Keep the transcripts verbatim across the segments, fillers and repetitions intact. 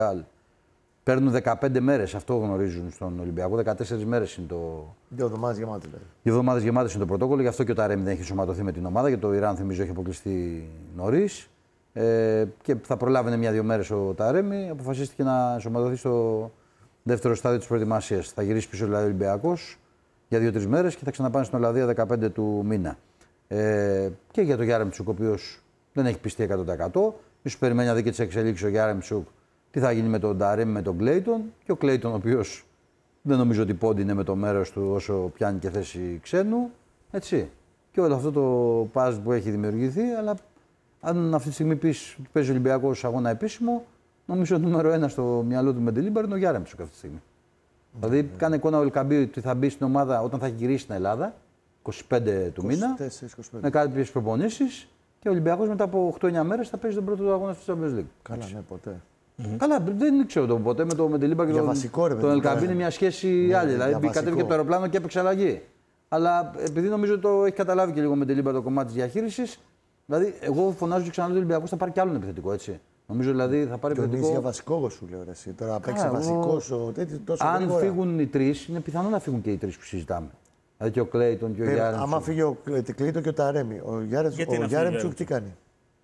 Παίρνουν δεκαπέντε μέρες, αυτό γνωρίζουν στον Ολυμπιακό. δεκατέσσερις μέρες είναι το. Δύο εβδομάδες γεμάτες. Δηλαδή. Δύο εβδομάδες γεμάτες είναι το πρωτόκολλο, γι' αυτό και ο Ταρέμι δεν έχει σωματωθεί με την ομάδα. Γιατί το Ιράν, θυμίζω, έχει αποκλειστεί νωρίς. Ε, και θα προλάβαινε μια-δύο μέρες ο Ταρέμι. Αποφασίστηκε να σωματωθεί στο δεύτερο στάδιο της προετοιμασίας. Θα γυρίσει πίσω δηλαδή ο Ολυμπιακός για δύο-τρεις μέρες και θα ξαναπάνε στην Ολλανδία δεκαπέντε του μήνα. Ε, και για τον Γιάρεμτσουκ, ο οποίος δεν έχει πιστεί εκατό τοις εκατό. Ίσως περιμένει να δει και τις εξελίξεις ο Γιάρεμτσουκ. Τι θα γίνει με τον Ταρέμι, με τον Κλέιτον. Και ο Κλέιτον, ο οποίος δεν νομίζω ότι πόντι είναι με το μέρος του όσο πιάνει και θέση ξένου. Έτσι. Και όλο αυτό το παζ που έχει δημιουργηθεί. Αλλά αν αυτή τη στιγμή πεις ότι παίζει ο Ολυμπιακός αγώνα επίσημο, νομίζω ότι νούμερο ένα στο μυαλό του Μεντελίμπαρ είναι ο Γιάρεμτσουκ αυτή τη στιγμή. Mm-hmm. Δηλαδή, κάνει εικόνα ο Ελκαμπή ότι θα μπει στην ομάδα όταν θα έχει γυρίσει στην Ελλάδα, είκοσι πέντε του μήνα, με κάποιες προπονήσεις. Και ο Ολυμπιακός μετά από οκτώ εννιά μέρες θα παίζει τον πρώτο του αγώνα στο Champions League. Καλά, ναι, ποτέ. Mm-hmm. Καλά, δεν ξέρω το ποτέ με το Μεντελίμπαρ και τον, τον Ελκαμπή είναι μια σχέση ναι, άλλη. Δηλαδή, κατέβηκε από το αεροπλάνο και έπαιξε αλλαγή. Αλλά επειδή νομίζω ότι το έχει καταλάβει και λίγο με Μεντελίμπαρ το κομμάτι της διαχείρισης, δηλαδή, εγώ φωνάζω και ξαναλέω ότι ο Ολυμπιακός θα πάρει κι άλλον επιθετικό, έτσι. Νομίζω δηλαδή θα πάρει επιθετικό. Για βασικό, εγώ σου λέω εσύ. Τώρα παίξει βασικό. Αν φύγουν οι τρεις, είναι πιθανό να φύγουν και οι τρεις που συζητάμε. Δηλαδή και ο Κλέιτον και ο Γιάρεμτσουκ. Άμα φύγει ο Κλέιτον και ο Ταρέμι, ο Γιάρεμτσουκ τι κάνει.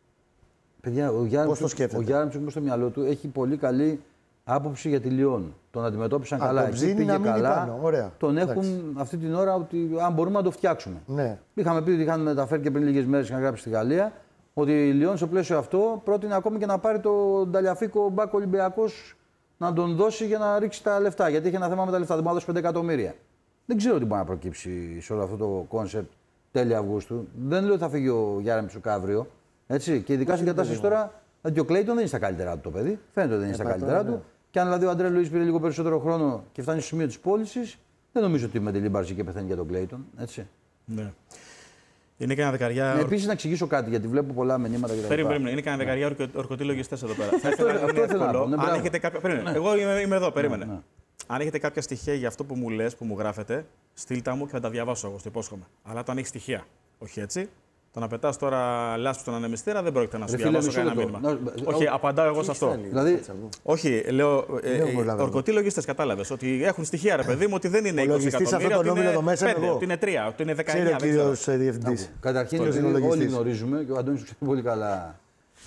Παιδιά, ο Γιάρεμτσουκ μου στο μυαλό του έχει πολύ καλή άποψη για τη Λιόν. Τον αντιμετώπισαν καλά. Τον ψήνει να μείνει πάνω. Ωραία. Τον έχουν εντάξει. Αυτή την ώρα ότι αν μπορούμε να το φτιάξουμε. Ναι. Είχαμε πει ότι είχαν μεταφέρει και πριν λίγες μέρες, είχαν γράψει στη Γαλλία, ότι η Λιόν στο πλαίσιο αυτό πρότεινε ακόμη και να πάρει τον Ταλιαφίκο Μπάκ Ολυμπιακός να τον δώσει για να ρίξει τα λεφτά. Γιατί είχε ένα θέμα με τα λεφτά. Δεν μπορεί να δώσει πέντε εκατομμύρια. Δεν ξέρω τι μπορεί να προκύψει σε όλο αυτό το κόνσεπτ τέλη Αυγούστου. Δεν λέω ότι θα φύγει ο Γιάρεμτσουκ αύριο. Έτσι. Και ειδικά στην κατάσταση τώρα, ότι ο Κλέιτον δεν είναι στα καλύτερά του το παιδί. Φαίνεται ότι δεν είναι στα καλύτερά του. Και αν δηλαδή ο Αντρέ Λουίς πήρε λίγο περισσότερο χρόνο και φτάνει στο σημείο της πώλησης, δεν νομίζω ότι με τη Λίμπαρση και πεθαίνει για τον Κλέιτον. Έτσι. Ναι. Είναι και ένα δεκαριά. Ναι, επίσης να εξηγήσω κάτι, γιατί βλέπω πολλά μηνύματα για τα Περίμενε, περίμενε. Είναι και ένα δεκαριά ορκωτοί λογιστές εδώ πέρα. Θα ήθελα να είναι εύκολο. Αν έχετε κάποια. Περίμενε. Εγώ είμαι εδώ, περίμενε. Αν έχετε κάποια στοιχεία για αυτό που μου λες, που μου γράφετε, στείλτε μου και θα τα διαβάσω εγώ, το υπόσχομαι. Αλλά το αν έχει στοιχεία. Όχι έτσι. Το να πετάς τώρα λάσπη στον ανεμιστήρα δεν πρόκειται να σου διαβάσω κανένα μήνυμα. Όχι, απαντάω εγώ σε αυτό. Δηλαδή... Όχι, λέω. Ορκωτοί λογιστές, κατάλαβες. Ότι έχουν στοιχεία, ρε παιδί μου, ότι δεν είναι είκοσι εκατομμύρια. Ότι είναι πέντε, ότι είναι τρία, ότι είναι δεκαεννιά. Καταρχήν όλοι γνωρίζουμε και ο Αντώνης ξέρει πολύ καλά.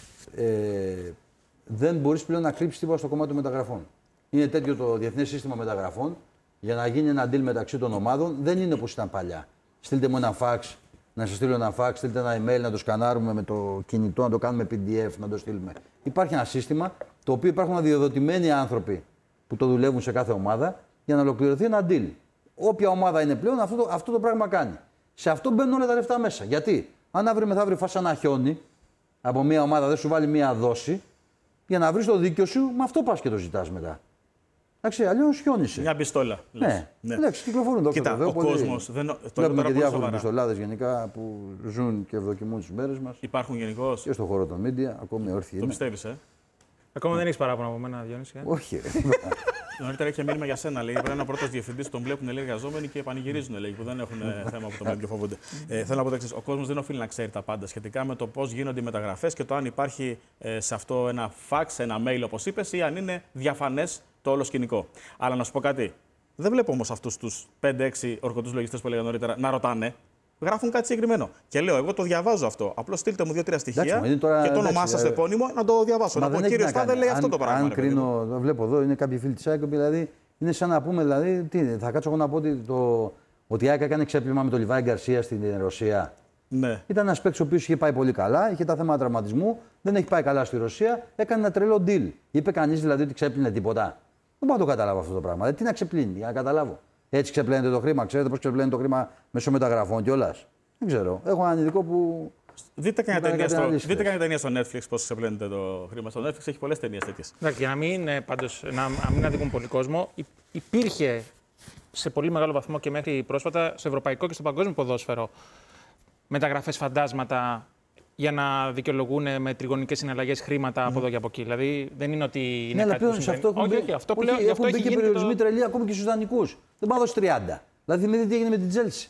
Δεν μπορείς πλέον να κρύψεις τίποτα στο κομμάτι των μεταγραφών. Είναι τέτοιο το διεθνές σύστημα μεταγραφών για να γίνει ένα deal μεταξύ των ομάδων. Δεν είναι όπως ήταν παλιά. Στείλτε μου ένα φάξ, να σας στείλω ένα φάξ, στείλτε ένα email να το σκανάρουμε με το κινητό, να το κάνουμε πι ντι εφ, να το στείλουμε. Υπάρχει ένα σύστημα το οποίο υπάρχουν αδειοδοτημένοι άνθρωποι που το δουλεύουν σε κάθε ομάδα για να ολοκληρωθεί ένα deal. Όποια ομάδα είναι πλέον, αυτό το, αυτό το πράγμα κάνει. Σε αυτό μπαίνουν όλα τα λεφτά μέσα. Γιατί αν αύριο μεθαύριο φας ένα χιόνι από μια ομάδα, δεν σου βάλει μια δόση, για να βρεις το δίκιο σου, με αυτό πας και το ζητάς μετά. Εντάξει, αλλιώς χιόνισε. Μια πιστόλα. Ναι, ναι. Εντάξει, κυκλοφορούν το Κοίτα, ο κόσμος. Δεν... Βλέπουμε και διάφορους πιστολάδες γενικά που ζουν και ευδοκιμούν τις μέρες μας. Υπάρχουν γενικώς. Και στον χώρο των media, ακόμη όρθιοι είναι. Το πιστεύεις, ε. Ακόμα δεν έχεις παράπονα από μένα, Διόνυση. Ε? Όχι. Νωρίτερα είχε μήνυμα για σένα. Λέει: Πρέπει ένα πρώτο διευθυντή, τον βλέπουν λέει, εργαζόμενοι και πανηγυρίζουν. Λέει, που δεν έχουν θέμα από το μέλλον και φοβούνται. ε, θέλω να πω το εξής: ο κόσμος δεν οφείλει να ξέρει τα πάντα σχετικά με το πώς γίνονται οι μεταγραφές και το αν υπάρχει ε, σε αυτό ένα fax, ένα mail, όπως είπες, ή αν είναι διαφανές το όλο σκηνικό. Αλλά να σου πω κάτι. Δεν βλέπω όμως αυτούς τους πέντε έξι ορκωτούς λογιστές που έλεγα νωρίτερα να ρωτάνε. Γράφουν κάτι συγκεκριμένο. Και λέω: εγώ το διαβάζω αυτό. Απλώς στείλτε μου δύο-τρία στοιχεία εντάξει, τώρα, και το όνομά σας επώνυμο να το διαβάσω. Να πω: κύριο Στάδε λέει αν, αυτό το πράγμα. Αν κρίνω, το βλέπω εδώ, είναι κάποιοι φίλοι της ΑΕΚ, δηλαδή είναι σαν να πούμε, δηλαδή, τι είναι, θα κάτσω εγώ να πω ότι, το, ότι η ΑΕΚ έκανε ξέπλυμα με τον Λιβάη Γκαρσία στην Ρωσία. Ναι. Ήταν ένα παίκτης ο οποίος είχε πάει πολύ καλά, είχε τα θέματα τραυματισμού, δεν έχει πάει καλά στη Ρωσία, έκανε ένα τρελό deal. Είπε κανείς δηλαδή ότι ξέπλυνε τίποτα. Δεν μπορώ να το καταλάβω αυτό το πράγμα. Δηλαδή, τι να ξεπλύνει, για να καταλάβω. Έτσι ξεπλένεται το χρήμα. Ξέρετε πώς ξεπλένεται το χρήμα μέσω μεταγραφών κιόλας. Δεν ξέρω. Έχω έναν ειδικό που. Δείτε κανένα ταινία, στο... ταινία, ταινία στο Netflix πώς ξεπλένεται το χρήμα. Στο Netflix έχει πολλές ταινίες τέτοιες. Για να μην, πάντως, να, να μην αδικούν πολύ κόσμο, υπήρχε σε πολύ μεγάλο βαθμό και μέχρι πρόσφατα στο ευρωπαϊκό και στο παγκόσμιο ποδόσφαιρο μεταγραφές φαντάσματα για να δικαιολογούν με τριγωνικές συναλλαγές χρήματα mm. από εδώ και από εκεί. Δηλαδή δεν είναι ότι είναι ναι, κάτι που συμβαίνει. Αυτό όχι, όχι, αυτό πλέον έχουν μπει και περιορισμοί το... τρελοί ακόμη και στους δανεικούς. Δεν πάω να δώσει τριάντα. Δηλαδή θυμηθείτε τι έγινε με την Chelsea.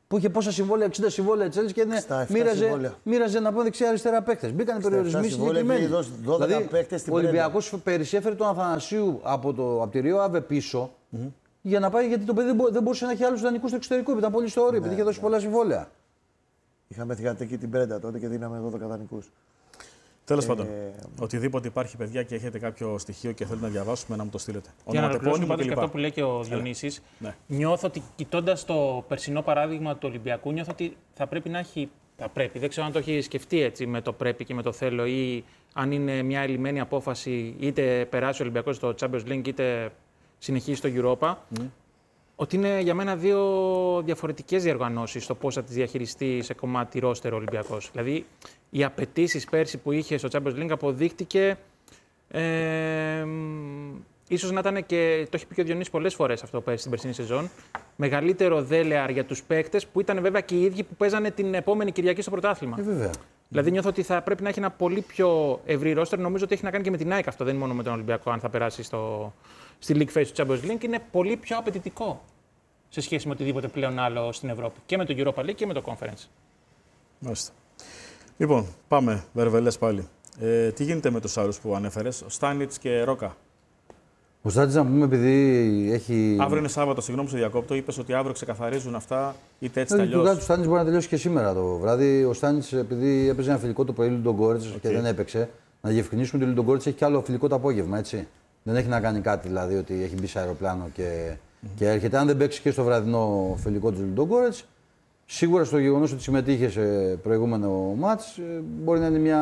που είχε πόσα συμβόλαια, εξήντα συμβόλαια Chelsea και είναι, μοίραζε, μοίραζε να πω δεξιά-αριστερά παίκτες. Μπήκαν περιορισμοί συγκεκριμένοι. Δηλαδή, ο Ολυμπιακός περισσέφερε τον Αθανασίου από, το, από τη Ρίο Αβε πίσω mm-hmm. για να πάει, γιατί το παιδί δεν μπορούσε να έχει άλλους δανεικούς στο εξωτερικό. Ήταν πολύ στο όριο, ναι, επειδή είχε δώσει ναι. πολλά συμβόλαια. Είχαμε θηγατρική την Πρέντα τότε και δίναμε δώδεκα δανεικούς. Τέλος πάντων, ε... οτιδήποτε υπάρχει, παιδιά, και έχετε κάποιο στοιχείο και θέλετε να διαβάσουμε, να μου το στείλετε. Για να ολοκληρώσουμε πάντως και αυτό που λέει και ο Διονύσης, ναι. νιώθω ότι κοιτώντας το περσινό παράδειγμα του Ολυμπιακού, νιώθω ότι θα πρέπει να έχει. Θα πρέπει, δεν ξέρω αν το έχει σκεφτεί έτσι με το πρέπει και με το θέλω, ή αν είναι μια ελλημμένη απόφαση, είτε περάσει ο Ολυμπιακός στο Champions League, είτε συνεχίσει στο Europa. Mm. Ότι είναι για μένα δύο διαφορετικές διοργανώσεις στο πώς θα τις διαχειριστεί σε κομμάτι ρόστερ ο Ολυμπιακός. Δηλαδή, οι απαιτήσεις πέρσι που είχε στο Champions League αποδείχτηκε. Ε, ίσως να ήταν και. Το έχει πει και ο Διονύσης πολλές φορές αυτό πέρσι στην περσινή σεζόν. Μεγαλύτερο δέλεαρ για τους παίκτες που ήταν βέβαια και οι ίδιοι που παίζανε την επόμενη Κυριακή στο πρωτάθλημα. Ε, βέβαια. Δηλαδή, νιώθω ότι θα πρέπει να έχει ένα πολύ πιο ευρύ ρόστερ. Νομίζω ότι έχει να κάνει και με την ΑΕΚ αυτό. Δεν είναι μόνο με τον Ολυμπιακό, αν θα περάσει στο, στη League Phase του Champions League. Είναι πολύ πιο απαιτητικό σε σχέση με οτιδήποτε πλέον άλλο στην Ευρώπη. Και με το Europa League και με το Conference. Μάλιστα. Λοιπόν, πάμε. Βερβελές πάλι. Ε, τι γίνεται με τους άλλους που ανέφερες, ο Στάνιτς και Ρόκα? Ο Στάνιτς, να πούμε, επειδή έχει. Αύριο είναι Σάββατο, συγγνώμη που σε διακόπτω. Είπες ότι αύριο ξεκαθαρίζουν αυτά, είτε έτσι ε, αλλιώς. Το του Στάνιτς μπορεί να τελειώσει και σήμερα το βράδυ. Ο Στάνιτς, επειδή έπαιζε ένα φιλικό το πρωί Λουντογκόρετς okay. και δεν έπαιξε, να διευκρινίσουμε ότι ο Λουντογκόρετς έχει κι άλλο φιλικό το απόγευμα, έτσι. Δεν έχει να κάνει κάτι, δηλαδή ότι έχει μπει σε αεροπλάνο και, mm-hmm. και έρχεται. Αν δεν παίξει και στο βραδινό φιλικό του Λουντογκόρετς, σίγουρα στο γεγονός ότι συμμετείχε σε προηγούμενο μάτς μπορεί να είναι μια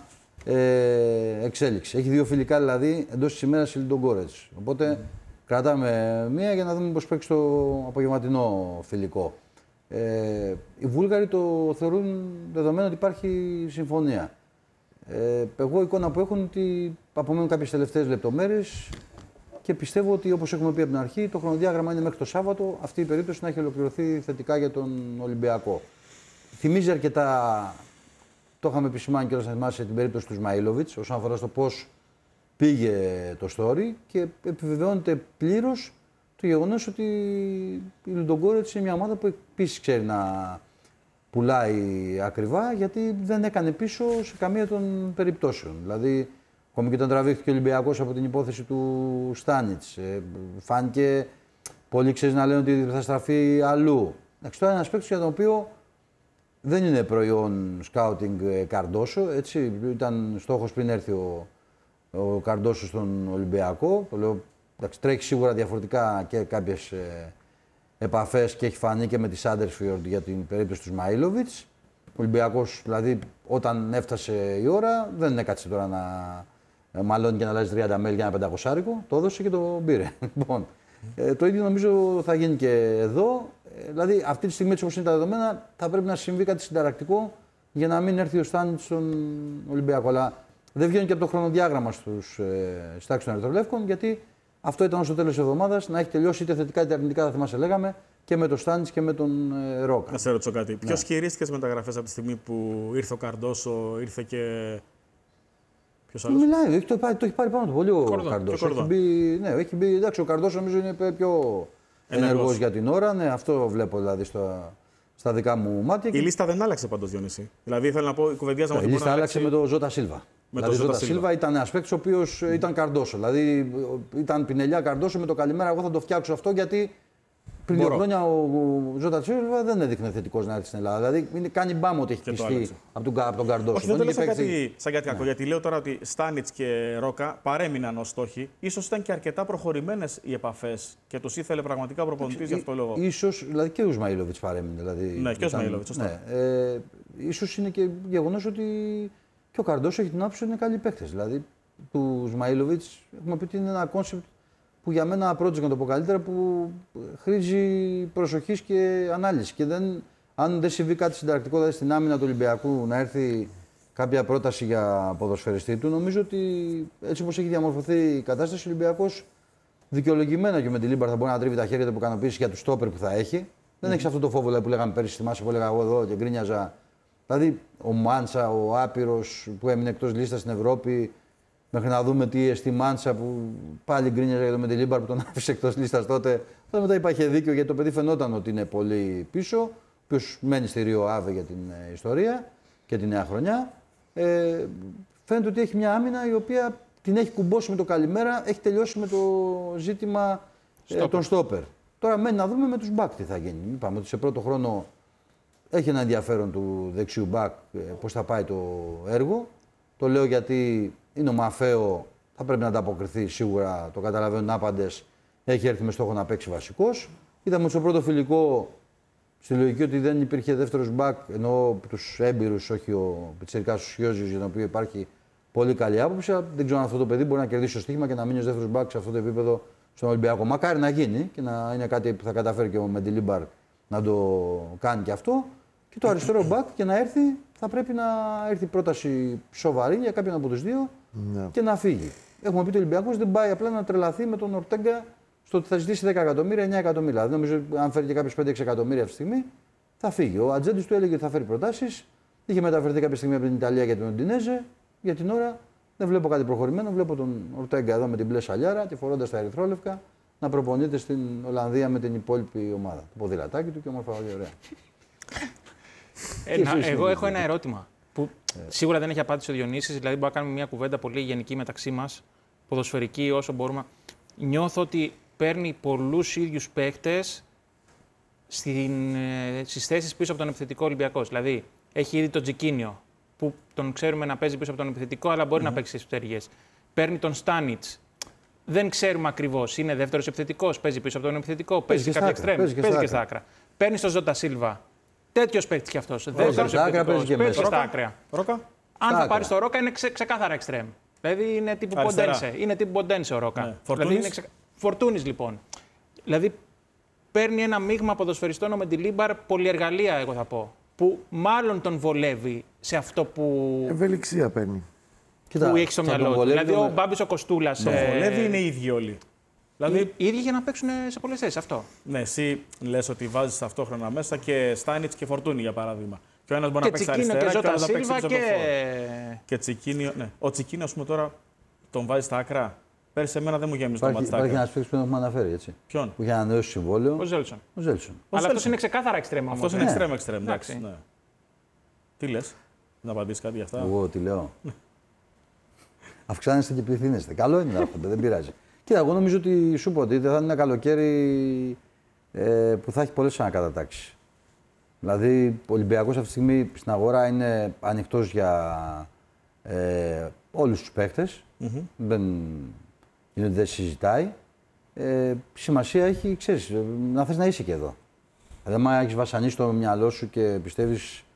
ε, εξέλιξη. Έχει δύο φιλικά δηλαδή εντός της ημέρας η Λουντογκόρετς. Οπότε mm. κρατάμε μία για να δούμε πώς παίξει το απογευματινό φιλικό. Ε, οι Βούλγαροι το θεωρούν δεδομένο ότι υπάρχει συμφωνία. Ε, εγώ η εικόνα που έχουν ότι απομένουν κάποιες τελευταίες λεπτομέρειες και πιστεύω ότι, όπως έχουμε πει από την αρχή, το χρονοδιάγραμμα είναι μέχρι το Σάββατο αυτή η περίπτωση να έχει ολοκληρωθεί θετικά για τον Ολυμπιακό. Θυμίζει αρκετά, το είχαμε επισημάνει και όταν θυμάσαι την περίπτωση του Σμαΐλοβιτς, όσον αφορά στο πώς πήγε το story και επιβεβαιώνεται πλήρως το γεγονός ότι η Λουντογκόρετς είναι μια ομάδα που επίσης ξέρει να πουλάει ακριβά, γιατί δεν έκανε πίσω σε καμία των περιπτώσεων. Δηλαδή, ακόμη και όταν τραβήχθηκε ο Ολυμπιακός από την υπόθεση του Στάνιτς, ε, φάνηκε πολλοί ξέρεις να λένε ότι θα στραφεί αλλού. Εντάξει, τώρα είναι ένας παίκτης για τον οποίο δεν είναι προϊόν σκάουτινγκ Καρντόσο, έτσι, ήταν στόχος πριν έρθει ο, ο Καρντόσο στον Ολυμπιακό. Το λέω, εντάξει, τρέχει σίγουρα διαφορετικά και κάποιες ε, επαφές και έχει φανεί και με τη Σάντερσφιορντ για την περίπτωση του Σμαΐλοβιτς. Ο Ολυμπιακός, δηλαδή, όταν έφτασε η ώρα, δεν έκατσε τώρα να μαλώνει και να αλλάζει τριάντα μέλη για ένα πεντακοσάρικο. Το έδωσε και το πήρε. Λοιπόν, ε, το ίδιο νομίζω θα γίνει και εδώ. Ε, δηλαδή, αυτή τη στιγμή, έτσι όπως είναι τα δεδομένα, θα πρέπει να συμβεί κάτι συνταρακτικό για να μην έρθει ο Στάνιτς στον Ολυμπιακό. Αλλά δεν βγαίνει και από το χρονοδιάγραμμα στους ε, στάξεις των Ερυθρολεύκων, γιατί αυτό ήταν στο τέλος της εβδομάδας να έχει τελειώσει είτε θετικά είτε αρνητικά, θα θυμάσαι, λέγαμε, και με τον Στάνιτς και με τον ε, Ρόκα. Να σε ρωτήσω κάτι. Ναι. Ποιος χειρίστηκε τις μεταγραφές από τη στιγμή που ήρθε ο Καρντόσο, ήρθε και. Ποιος άλλος? Μιλάει, το, το έχει πάρει πάνω του πολύ ο Καρντόσο. Έχει μπει, ναι, έχει μπει, εντάξει, ο Καρντόσο νομίζω είναι πιο ενεργός για την ώρα. Ναι, αυτό βλέπω δηλαδή στα, στα δικά μου μάτια. Η λίστα δεν άλλαξε πάντως, Διονύση. Δηλαδή, ήθελα να πω, η κουβεντιάζαμε ότι η λίστα άλλαξε με τον Ζώτα Σίλβα. Με δηλαδή, ο Ζώτα Σίλβα ήταν ένας παίκτης ο οποίος mm. ήταν Καρντόσο. Δηλαδή, ήταν πινελιά Καρντόσο με το καλημέρα. Εγώ θα το φτιάξω αυτό γιατί πριν δύο χρόνια ο Ζώτα Σίλβα δεν έδειχνε θετικός να έρθει στην Ελλάδα. Δηλαδή, είναι, κάνει μπάμ ότι έχει πιστεί από τον, από τον Καρντόσο. Όχι, δεν το λέω σαν κάτι, σαν κάτι ναι. κακό. Γιατί λέω τώρα ότι Στάνιτς και Ρόκα παρέμειναν ως στόχοι. Ίσως ήταν και αρκετά προχωρημένες οι επαφές και τους ήθελε πραγματικά ο προπονητής γι' αυτό το λόγο. Ίσως, δηλαδή και ο Σμαΐλοβιτς παρέμεινε. Δηλαδή, ναι, και ο Σμαΐλοβιτς. Ναι, ε, ίσως είναι και γεγονός ότι και ο Καρντόσο έχει την άποψη ότι είναι καλοί παίκτες. Δηλαδή, του Σμαΐλοβιτς έχουμε πει ότι είναι ένα κόνσεπτ που για μένα ένα project, να το πω καλύτερα, που χρήζει προσοχής και ανάλυση. Και δεν, αν δεν συμβεί κάτι συνταρακτικό, δηλαδή στην άμυνα του Ολυμπιακού να έρθει κάποια πρόταση για ποδοσφαιριστή του, νομίζω ότι έτσι όπως έχει διαμορφωθεί η κατάσταση, ο Ολυμπιακός δικαιολογημένα και με τη Λίμπαρ θα μπορεί να τρίβει τα χέρια του από ικανοποίηση για του στόπερ που θα έχει. Mm. Δεν έχει αυτό το φόβο δηλαδή, που λέγαμε πέρυσι, θυμάσαι που έλεγα εγώ εδώ και γκρίνιαζα. Δηλαδή ο Μάντσα, ο Άπειρος που έμεινε εκτός λίστας στην Ευρώπη. Μέχρι να δούμε τι στη Μάντσα που πάλι γκρίνιαζε για το με τη Λίμπαρ που τον άφησε εκτός λίστας τότε. Τότε μετά είπα είχε δίκιο γιατί το παιδί φαινόταν ότι είναι πολύ πίσω. ποιος μένει στη Ρίο Άβε για την ε, ιστορία και τη νέα χρονιά. Ε, φαίνεται ότι έχει μια άμυνα η οποία την έχει κουμπώσει με το καλημέρα, έχει τελειώσει με το ζήτημα ε, των στόπερ. Τώρα μένει να δούμε με τους μπακ τι θα γίνει. Είπαμε ότι σε πρώτο χρόνο έχει ένα ενδιαφέρον του δεξιού μπακ ε, πώς θα πάει το έργο. Το λέω γιατί είναι ο Μαφέο, θα πρέπει να ανταποκριθεί σίγουρα, το καταλαβαίνουν άπαντες. Έχει έρθει με στόχο να παίξει βασικός. Είδαμε στο πρώτο φιλικό στη λογική ότι δεν υπήρχε δεύτερος μπακ, ενώ τους έμπειρους, όχι ο πιτσιρικάς ο Σιώζιος, για τον οποίο υπάρχει πολύ καλή άποψη. Δεν ξέρω αν αυτό το παιδί μπορεί να κερδίσει το στοίχημα και να μείνει ως δεύτερος μπακ σε αυτό το επίπεδο στον Ολυμπιακό. Μακάρι να γίνει και να είναι κάτι που θα καταφέρει και ο Μεντιλίμπαρ να το κάνει και αυτό. Και το αριστερό μπακ και να έρθει, θα πρέπει να έρθει πρόταση σοβαρή για κάποιον από τους δύο ναι. και να φύγει. Έχουμε πει ότι ο Ολυμπιακός δεν πάει απλά να τρελαθεί με τον Ορτέγκα στο ότι θα ζητήσει δέκα εκατομμύρια, εννιά εκατομμύρια. Δηλαδή, νομίζω αν φέρει και κάποιο πέντε έξι εκατομμύρια αυτή τη στιγμή, θα φύγει. Ο ατζέντης του έλεγε ότι θα φέρει προτάσεις. Είχε μεταφερθεί κάποια στιγμή από την Ιταλία για τον Οντινέζε. Για την ώρα δεν βλέπω κάτι προχωρημένο. Βλέπω τον Ορτέγκα εδώ με την μπλε σαλιάρα και φορώντας τα ερυθρόλευκα να προπονείται στην Ολλανδία με την υπόλοιπη ομάδα. Το ποδηλατάκι του και όμορφα, πολύ ωραία. Ένα, εγώ έχω ένα ερώτημα που yeah. σίγουρα δεν έχει απάντηση ο Διονύσης, δηλαδή μπορούμε να κάνουμε μια κουβέντα πολύ γενική μεταξύ μας, ποδοσφαιρική όσο μπορούμε. Νιώθω ότι παίρνει πολλούς ίδιους παίκτες στις θέσεις πίσω από τον επιθετικό Ολυμπιακός. Δηλαδή έχει ήδη τον Τζικίνιο που τον ξέρουμε να παίζει πίσω από τον επιθετικό, αλλά μπορεί mm-hmm. να παίξει στις πτέρυγες. Παίρνει τον Στάνιτς. Δεν ξέρουμε ακριβώς. Είναι δεύτερος επιθετικός, παίζει πίσω από τον επιθετικό, παίζει, παίζει κάποια εξτρέμ, παίζει, παίζει και στα άκρα. Παίρνει τον Ζώτα Σίλβα. Τέτοιος παίκτης κι αυτός. Δεύτερος επιθετικός, παίζει και στα άκρα. Ρόκα. Αν θα πάρει το Ρόκα, είναι ξε, ξεκάθαρα εξτρέμ. Δηλαδή είναι τύπου Ποντένσε. Είναι τύπου Ποντένσε ο Ρόκα. Ναι. Δηλαδή είναι ξε... Φορτούνης λοιπόν. Δηλαδή παίρνει ένα μείγμα ποδοσφαιριστών ο Μεντιλίμπαρ, πολυεργαλεία, εγώ θα πω. Που μάλλον τον βολεύει σε αυτό που. Ευελιξία παίρνει. Κοίτα, που έχει στο μυαλό του. Δηλαδή ο Μπάμπης ο Κοστούλας. Τον ε... βολεύει είναι οι ίδιοι όλοι. Δηλαδή... Οι ίδιοι για να παίξουν σε πολλές θέσεις. Αυτό. Ναι, εσύ λες ότι βάζεις ταυτόχρονα μέσα και Στάινιτς και Φορτούνη για παράδειγμα. Και ο ένας μπορεί να παίξει αριστερά και, και ο άλλος να παίξει πίσω και... από το και Τσικίνιο, ναι. Ο Τσικίνιο, ας πούμε, τώρα τον βάζει στα άκρα. Πέρυσι σε μένα δεν μου γέμισε το μάτι στα άκρα. Υπάρχει ένας παίκτης που έχουμε αναφέρει, έτσι. Ποιον? Που είχε ανανεώσει συμβόλαιο. Ο Ζέλσον. Ο Ζέλσον. Αλλά αυτός είναι ξεκάθαρα εξτρέμ. Αυτός είναι εξτρέμ, εξτρέμ. Εντάξει. Ναι. Τι λες, να απαντήσεις κάτι για αυτά? Εγώ τι λέω. Αυξάνεστε και πληθύνεστε. Καλό είναι να έρχονται, δεν πειράζει. Κοίτα, εγώ νομίζω ότι σου πω ότι θα είναι ένα καλοκαίρι ε, που θα έχει πολλές ανακατατάξεις. Δηλαδή, ο Ολυμπιακός αυτή τη στιγμή στην αγορά είναι ανοιχτός για ε, όλους τους παίχτες. Mm-hmm. Δεν είναι ότι δεν συζητάει. Ε, σημασία έχει, ξέρεις, να θες να είσαι και εδώ. Δηλαδή, αν έχεις βασανίσει το μυαλό σου και πιστεύεις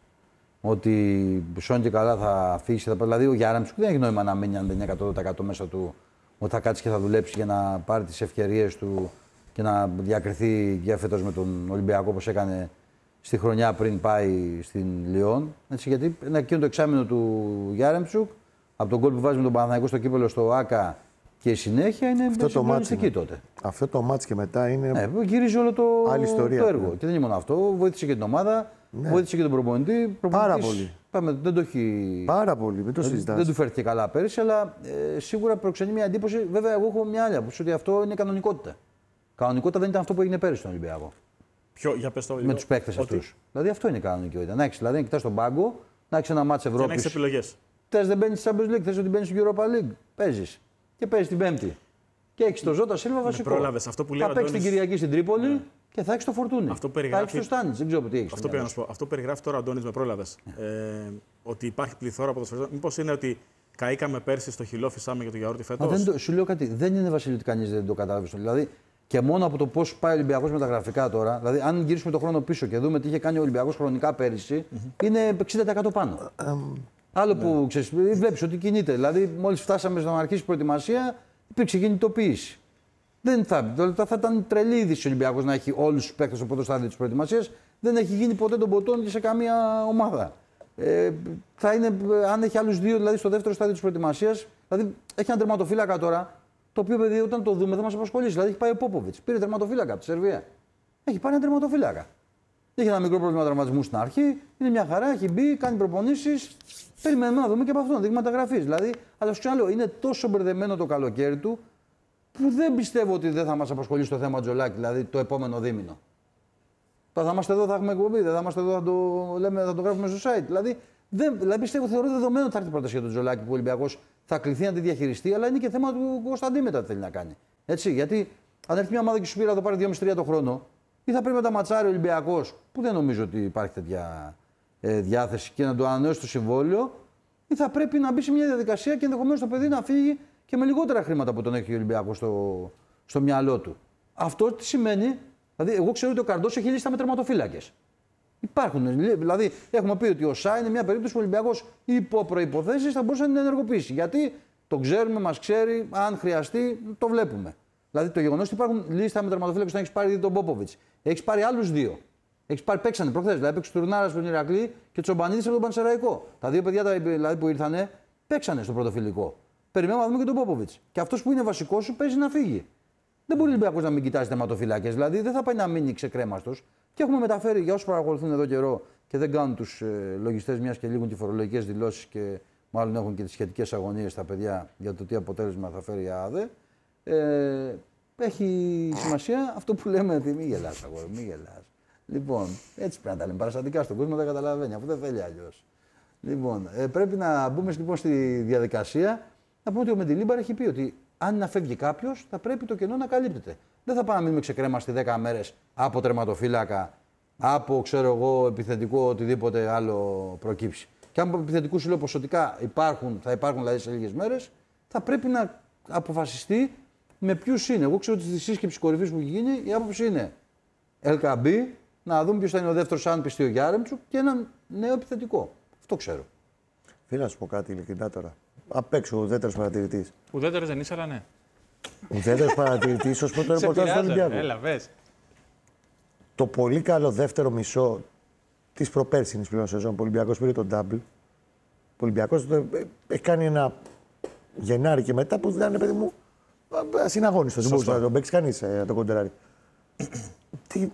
ότι σώνει και καλά θα φύγει. Θα... Δηλαδή, ο Γιάρεμτσουκ δεν έχει νόημα να μείνει αν δεν είναι εκατό τοις εκατό μέσα του, ότι θα κάτσει και θα δουλέψει για να πάρει τις ευκαιρίες του και να διακριθεί για φέτος με τον Ολυμπιακό όπως έκανε στη χρονιά πριν πάει στην Λιόν. Έτσι, γιατί είναι εκείνο το εξάμηνο του Γιάρεμτσουκ, από τον γκολ που βάζει με τον Παναθηναϊκό στο κύπελλο στο ΑΚΑ και η συνέχεια είναι συγκλονιστική τότε. Αυτό το μάτς και μετά είναι. Ναι, γυρίζει όλο το, το έργο. Και δεν είναι μόνο αυτό. Βοήθησε και την ομάδα, ναι. βοήθησε και τον προπονητή. Πάρα πολύ. Πάμε, δεν το έχει. Πάρα πολύ, μην το συζητάς. Δεν του φέρθηκε καλά πέρυσι, αλλά ε, σίγουρα προξενεί μια εντύπωση. Βέβαια, εγώ έχω μια άλλη άποψη ότι αυτό είναι κανονικότητα. Κανονικότητα δεν ήταν αυτό που έγινε πέρυσι στον Ολυμπιακό. Ποιο, για πες το με τους παίκτες ότι... αυτούς. Δηλαδή αυτό είναι κανονικότητα. Να έχεις, δηλαδή, να κοιτάς τον πάγκο, να έχεις ένα μάτς Ευρώπης. Και να έχεις επιλογές. Θες δεν μπαίνεις στη Champions League, θες ότι μπαίνεις στην Europa League. Παίζεις. Και παίζεις την Πέμπτη. Και έχεις τον Ζώτα Σίλβα βασικό. Πρόλαβες αυτό που λέει. Θα παίξεις την Κυριακή στην Τρίπολη ναι. και θα έχεις το Φορτούνι. Αυτό περιγράφει... Θα έχεις το Στάνιτς. Δεν ξέρω τι έχεις. Αυτό, πω. αυτό περιγράφει τώρα ο Αντώνης με πρόλαβες. Yeah. Ε, ότι υπάρχει πληθώρα ποδοσφαιριστών. Μήπως είναι ότι καήκαμε πέρσι στο χυλό, φυσάμε για το γιαούρτι φέτος. Το, σου λέω κάτι. Δεν είναι Βασίλειο ότι κανείς δεν το κατάλαβε. Δηλαδή και μόνο από το πώς πάει ο Ολυμπιακός με τα γραφικά τώρα, δηλαδή αν γυρίσουμε το χρόνο πίσω και δούμε τι είχε κάνει ο Ολυμπιακός χρονικά πέρυσι, mm-hmm. είναι εξήντα τοις εκατό πάνω. Um, Άλλο ναι. που ξέρεις, βλέπεις ότι κινείται. Δηλαδή, μόλις φτάσαμε στον αρχή της προετοιμασία, υπήρξε κινητοποίηση. Δεν θα, θα, θα ήταν τρελή είδηση ο Ολυμπιακός να έχει όλους τους παίκτες στο πρώτο στάδιο της προετοιμασίας. Δεν έχει γίνει ποτέ τον ποτόν και σε καμία ομάδα. Ε, θα είναι, αν έχει άλλους δύο, δηλαδή στο δεύτερο στάδιο της προετοιμασίας, δηλαδή έχει ένα τερματοφύλακα τώρα. Το οποίο παιδί όταν το δούμε θα μας απασχολήσει. Δηλαδή έχει πάει ο Πόποβιτς, πήρε τερματοφύλακα από τη Σερβία. Έχει πάρει ένα τερματοφύλακα. Είχε ένα μικρό πρόβλημα τραυματισμού στην αρχή, είναι μια χαρά, έχει μπει, κάνει προπονήσεις. Περιμένουμε να δούμε και από αυτόν δείγματα γραφής. Δηλαδή, αλλά σου ξαναλέω, είναι τόσο μπερδεμένο το καλοκαίρι του που δεν πιστεύω ότι δεν θα μας απασχολήσει το θέμα Τζολάκη, δηλαδή το επόμενο δίμηνο. Θα είμαστε εδώ, θα έχουμε εκπομπή. Δεν θα είμαστε εδώ, θα το, λέμε, θα το γράφουμε στο site. Δηλαδή, δεν, δηλαδή πιστεύω, θεωρώ δεδομένο ότι θα έρθει πρόταση για τον Τζολάκη που ο Ολυμπιακός θα κληθεί να τη διαχειριστεί, αλλά είναι και θέμα του Κωνσταντίνου μετά τι θέλει να κάνει. Έτσι, γιατί αν έρθει μια ομάδα και σου πει να το πάρει δύο με τρία το χρόνο, ή θα πρέπει να τα ματσάρει ο Ολυμπιακός, που δεν νομίζω ότι υπάρχει τέτοια ε, διάθεση και να το ανανεώσει το συμβόλαιο, ή θα πρέπει να μπει σε μια διαδικασία και ενδεχομένως το παιδί να φύγει και με λιγότερα χρήματα που τον έχει ο Ολυμπιακός στο, στο μυαλό του. Αυτό τι σημαίνει, δηλαδή, εγώ ξέρω ότι ο Καρντός έχει λίστα με τερματοφύλακες. Υπάρχουν. Δηλαδή, έχουμε πει ότι ο ΣΑ είναι μια περίπτωση που ο Ολυμπιακός υπό προϋποθέσεις θα μπορούσε να την ενεργοποιήσει. Γιατί το ξέρουμε, μας ξέρει, αν χρειαστεί, το βλέπουμε. Δηλαδή, το γεγονός ότι υπάρχουν λίστα με τερματοφύλακες, να έχει πάρει ήδη τον Πόποβιτς, έχει πάρει άλλους δύο. Έχει πάρει, παίξανε προχθές. Δηλαδή, παίξε ο Τουρνάρας στον Ηρακλή και ο Τσομπανίδης από τον Πανσεραϊκό. Τα δύο παιδιά δηλαδή, που ήρθανε, παίξανε στο πρωτοφυλικό. Περιμένουμε να δούμε και τον Πόποβιτς. Και αυτός που είναι βασικός σου παίζει να φύγει. Δεν μπορεί ο Ολυμπιακός να μην κοιτάζει τερματοφύλακες. Δηλαδή, δεν θα πάει να μείνει ξεκρέμαστος. Και έχουμε μεταφέρει για όσους παρακολουθούν εδώ καιρό και δεν κάνουν τους ε, λογιστές μιας και λήγουν τις φορολογικές δηλώσεις και μάλλον έχουν και τις σχετικές αγωνίες στα παιδιά για το τι αποτέλεσμα θα φέρει η ΑΔΕ. Ε, έχει σημασία αυτό που λέμε ότι μη γελάς, αγόρι, μη γελάς. Λοιπόν, έτσι πρέπει να τα λέμε. Παραστατικά στον κόσμο δεν καταλαβαίνει, αφού δεν θέλει αλλιώς. Λοιπόν, ε, πρέπει να μπούμε λοιπόν στη διαδικασία. Να πούμε ότι ο Μεντιλίμπαρ έχει πει ότι αν να φεύγει κάποιος, θα πρέπει το κενό να καλύπτεται. Δεν θα πάμε να μείνουμε ξεκρέμαστοι δέκα μέρες από τερματοφύλακα, από ξέρω εγώ, επιθετικό, οτιδήποτε άλλο προκύψει. Και αν από επιθετικού σου λέω ποσοτικά υπάρχουν, θα υπάρχουν δηλαδή σε λίγες μέρες, θα πρέπει να αποφασιστεί με ποιους είναι. Εγώ ξέρω ότι στη σύσκεψη κορυφής που έχει γίνει η άποψη είναι Ελκαμπή, να δούμε ποιος θα είναι ο δεύτερος, αν πιστεί ο Γιάρεμτσουκ, και έναν νέο επιθετικό. Αυτό ξέρω. Θέλω να σου πω κάτι ειλικρινά τώρα. Απ' έξω ο ουδέτερος παρατηρητής. Ουδέτερος δεν είσαι, αλλά ναι. Ουδέτερος παρατηρητής ως πρώτο ρεπορτάζ του Ολυμπιακού. Έλα, πες. Το πολύ καλό δεύτερο μισό της προπέρσινης πλέον σεζόν που ο Ολυμπιακός πήρε τον double. Ο Ολυμπιακός έχει κάνει ένα Γενάρη και μετά που ήταν, παιδί μου, ασυναγώνιστος. Δεν μπορούσε να τον παίξει κανείς να τον κοντεράρει. Τι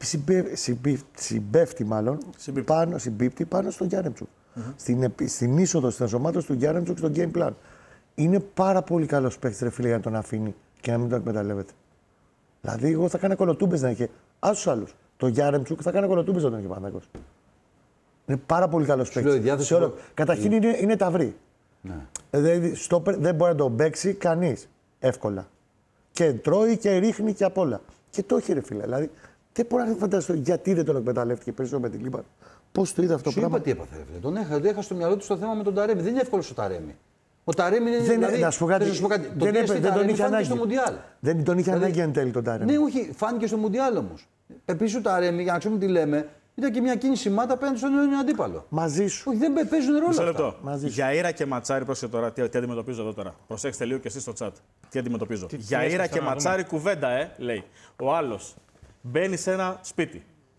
συμπέφτει μάλλον συμπίπτει. πάνω, συμπίπτει πάνω στον Γιάρεμτσουκ. Mm-hmm. Στην, στην είσοδο στην ενσωμάτωση του Γιάρεμτσουκ στο game plan. Είναι πάρα πολύ καλός παίκτης, ρε φίλε, για να τον αφήνει και να μην τον εκμεταλλεύεται. Δηλαδή, εγώ θα κάνω κολοτούμπες να είχε. Άσους άλλους. Το Γιάρεμτσουκ θα κάνω κολοτούμπες να τον είχε Παναθηναϊκός. Είναι πάρα πολύ καλός παίκτης. Όλο... Καταρχήν mm. είναι, είναι ταυρί. Ναι. Δηλαδή, στόπερ δεν μπορεί να τον παίξει κανείς εύκολα. Και τρώει και ρίχνει και απ' όλα. Και το έχει, ρε φίλε. Δηλαδή, δεν μπορώ να φανταστώ γιατί δεν τον εκμεταλλεύτηκε περισσότερο με την Λίμπαρ. Πώς το είδε αυτό το πράγμα. Είπα τι έπαθε, ρε φίλε. Τον έχα, έχα στο μυαλό του στο θέμα με τον Ταρέμι. Δεν είναι εύκολο ο Ταρέμι. Ο Ταρέμι είναι. Δεν, δηλαδή, να σου πω κάτι. σου πω κάτι. Δεν, δεν, δεν τον είχε ανάγκη. Στο Μουντιάλ. Δεν τον είχε δηλαδή, ανάγκη εν τέλει τον Ταρέμι. Ναι, όχι, φάνηκε στο Μουντιάλ όμως. Επίσης ο Ταρέμι, για να ξέρουμε τι λέμε, ήταν και μια κίνηση μάτα απέναντι στον νέο αντίπαλο. Μαζί σου. Όχι, δεν παίζουν ρόλο. Μισό λεπτό. Για Ήρα και Ματσάρι, πρόσεχε τώρα, τι, τι αντιμετωπίζω εδώ τώρα. Προσέξτε λίγο και εσείς στο chat. Τι αντιμετωπίζω. Τι, για Ήρα και Ματσάρι, κουβέντα, ε, λέει. Ο άλλος μπαίνει σε ένα σπίτι.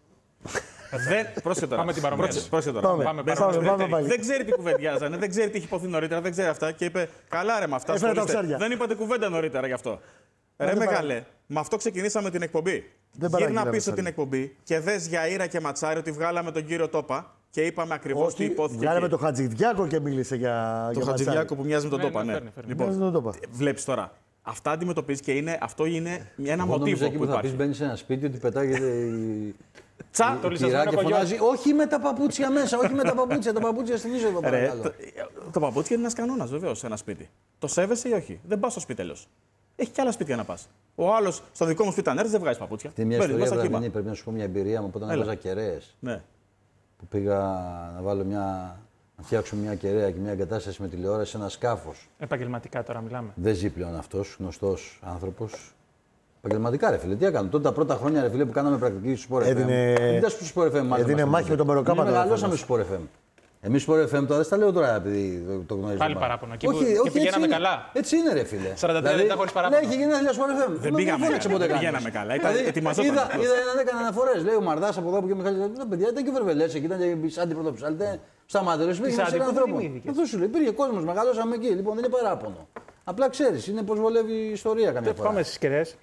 Δεν... Πρόσεχε τώρα. Πάμε την παρομοίωση. Πρόσεχε τώρα. Πάμε, πάμε, πάμε, πάμε, πάμε. Δεν ξέρει τι κουβεντιάζανε, δεν ξέρει τι έχει υποθεί νωρίτερα, δεν ξέρει αυτά και είπε καλά ρε με αυτά. Δεν είπατε κουβέντα νωρίτερα γι' αυτό. Ρε μεγάλε, με αυτό ξεκινήσαμε την εκπομπή. Γύρνα πίσω την εκπομπή και δες για Ήρα και Ματσάρι ότι βγάλαμε τον κύριο Τόπα και είπαμε ακριβώς τι υπόθηκε. Βγάλαμε τον Χατζηδιάκο και μίλησε για. Το Χατζηδιάκο που μοιάζει με τον Τόπα, ναι. Λοιπόν, βλέπεις τώρα. Αυτά αντιμετωπίζει και είναι, αυτό είναι ένα μοτίβο που, που θα πεις, μπαίνει σε ένα σπίτι ότι πετάγεται η... Τσα, το λυσασμένο και φωνάζει, όχι με τα παπούτσια μέσα, όχι με τα παπούτσια, τα παπούτσια στην είσοδο παρακαλώ. Το, το παπούτσια είναι ένας κανόνας βεβαίως σε ένα σπίτι. Το σέβεσαι ή όχι. Δεν πας στο σπίτι τέλος. Έχει και άλλα σπίτια να πας. Ο άλλος στο δικό μου σπίτι αν έρθει δεν βγάζει παπούτσια. Τι μια ιστορία βραδινή, πρέπει να σου πω μια εμπειρία μου όταν έβαζα κεραίες. Ναι. Που πήγα να βάλω μια... να φτιάξω μια κεραία και μια εγκατάσταση με τηλεόραση σε ένα σκάφος. Επαγγελματικά τώρα μιλάμε. Δεν ζει πλέον αυτός, γνωστός άνθρωπος. Επαγγελματικά, ρε φίλε, τι έκανε. Τότε τα πρώτα χρόνια, ρε φίλε, που κάναμε πρακτική στο Sport εφ εμ. Έδινε, έδινε μάχη με τον Μεροκάμα. Μεγαλώσαμε στο Sport εφ εμ. Εμείς Sport εφ εμ τώρα δεν τα λέω τώρα επειδή το γνωρίζουμε. Πάλι παράπονο. Όχι, όχι, και πηγαίναμε καλά. Έτσι είναι, ρε φίλε. σαράντα τρία λεπτά χωρίς παράπονο. Ναι, είχε γίνει ένα Sport εφ εμ. Δεν πήγαμε καλά. Ετοιμαζόταν. Είδα έναν έκανε αναφορές. Λέει ο Μαρδάς από εδώ που και ο Μιχάλης. Τα παιδιά ήταν και βερβελές εκεί, ήταν και σαν την πρωτοψάλτη. Σταματέρες, πήγε σε έναν άνθρωπο. Αυτό σου λέει. Υπήρχε κόσμος, μεγαλώσαμε εκεί. Λοιπόν, δεν είναι παράπονο. Απλά ξέρεις, είναι πώς βολεύει η ιστορία καμιά φορά. Πάμε στις κεραίες.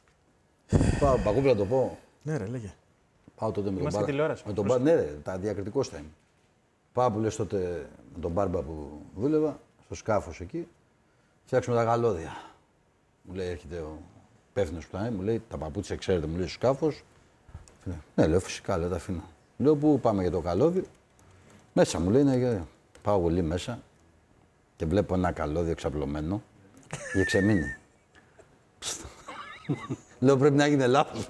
Πάω, πακούπλα το πω. Ναι, ρε, λέγε. Πάω τότε με Είμαστε τον Μπάρμπα. Με τον Μπάρμπα, ναι, ρε, τα διακριτικός θα είμαι. Πάω που λες τότε με τον Μπάρμπα που δούλευα, στο σκάφος εκεί, φτιάξουμε τα καλώδια. Μου λέει, έρχεται ο υπεύθυνος που ήταν, μου λέει, τα παπούτσια ξέρετε, μου λέει στο σκάφος. Ναι, λέω φυσικά, λέω τα αφήνω. Λέω που πάμε για το καλώδιο. Μέσα μου λέει, ναι, πάω πολύ μέσα και βλέπω ένα καλώδιο εξαπλωμένο για ξεμείνει. Λέω πρέπει να έγινε λάθος.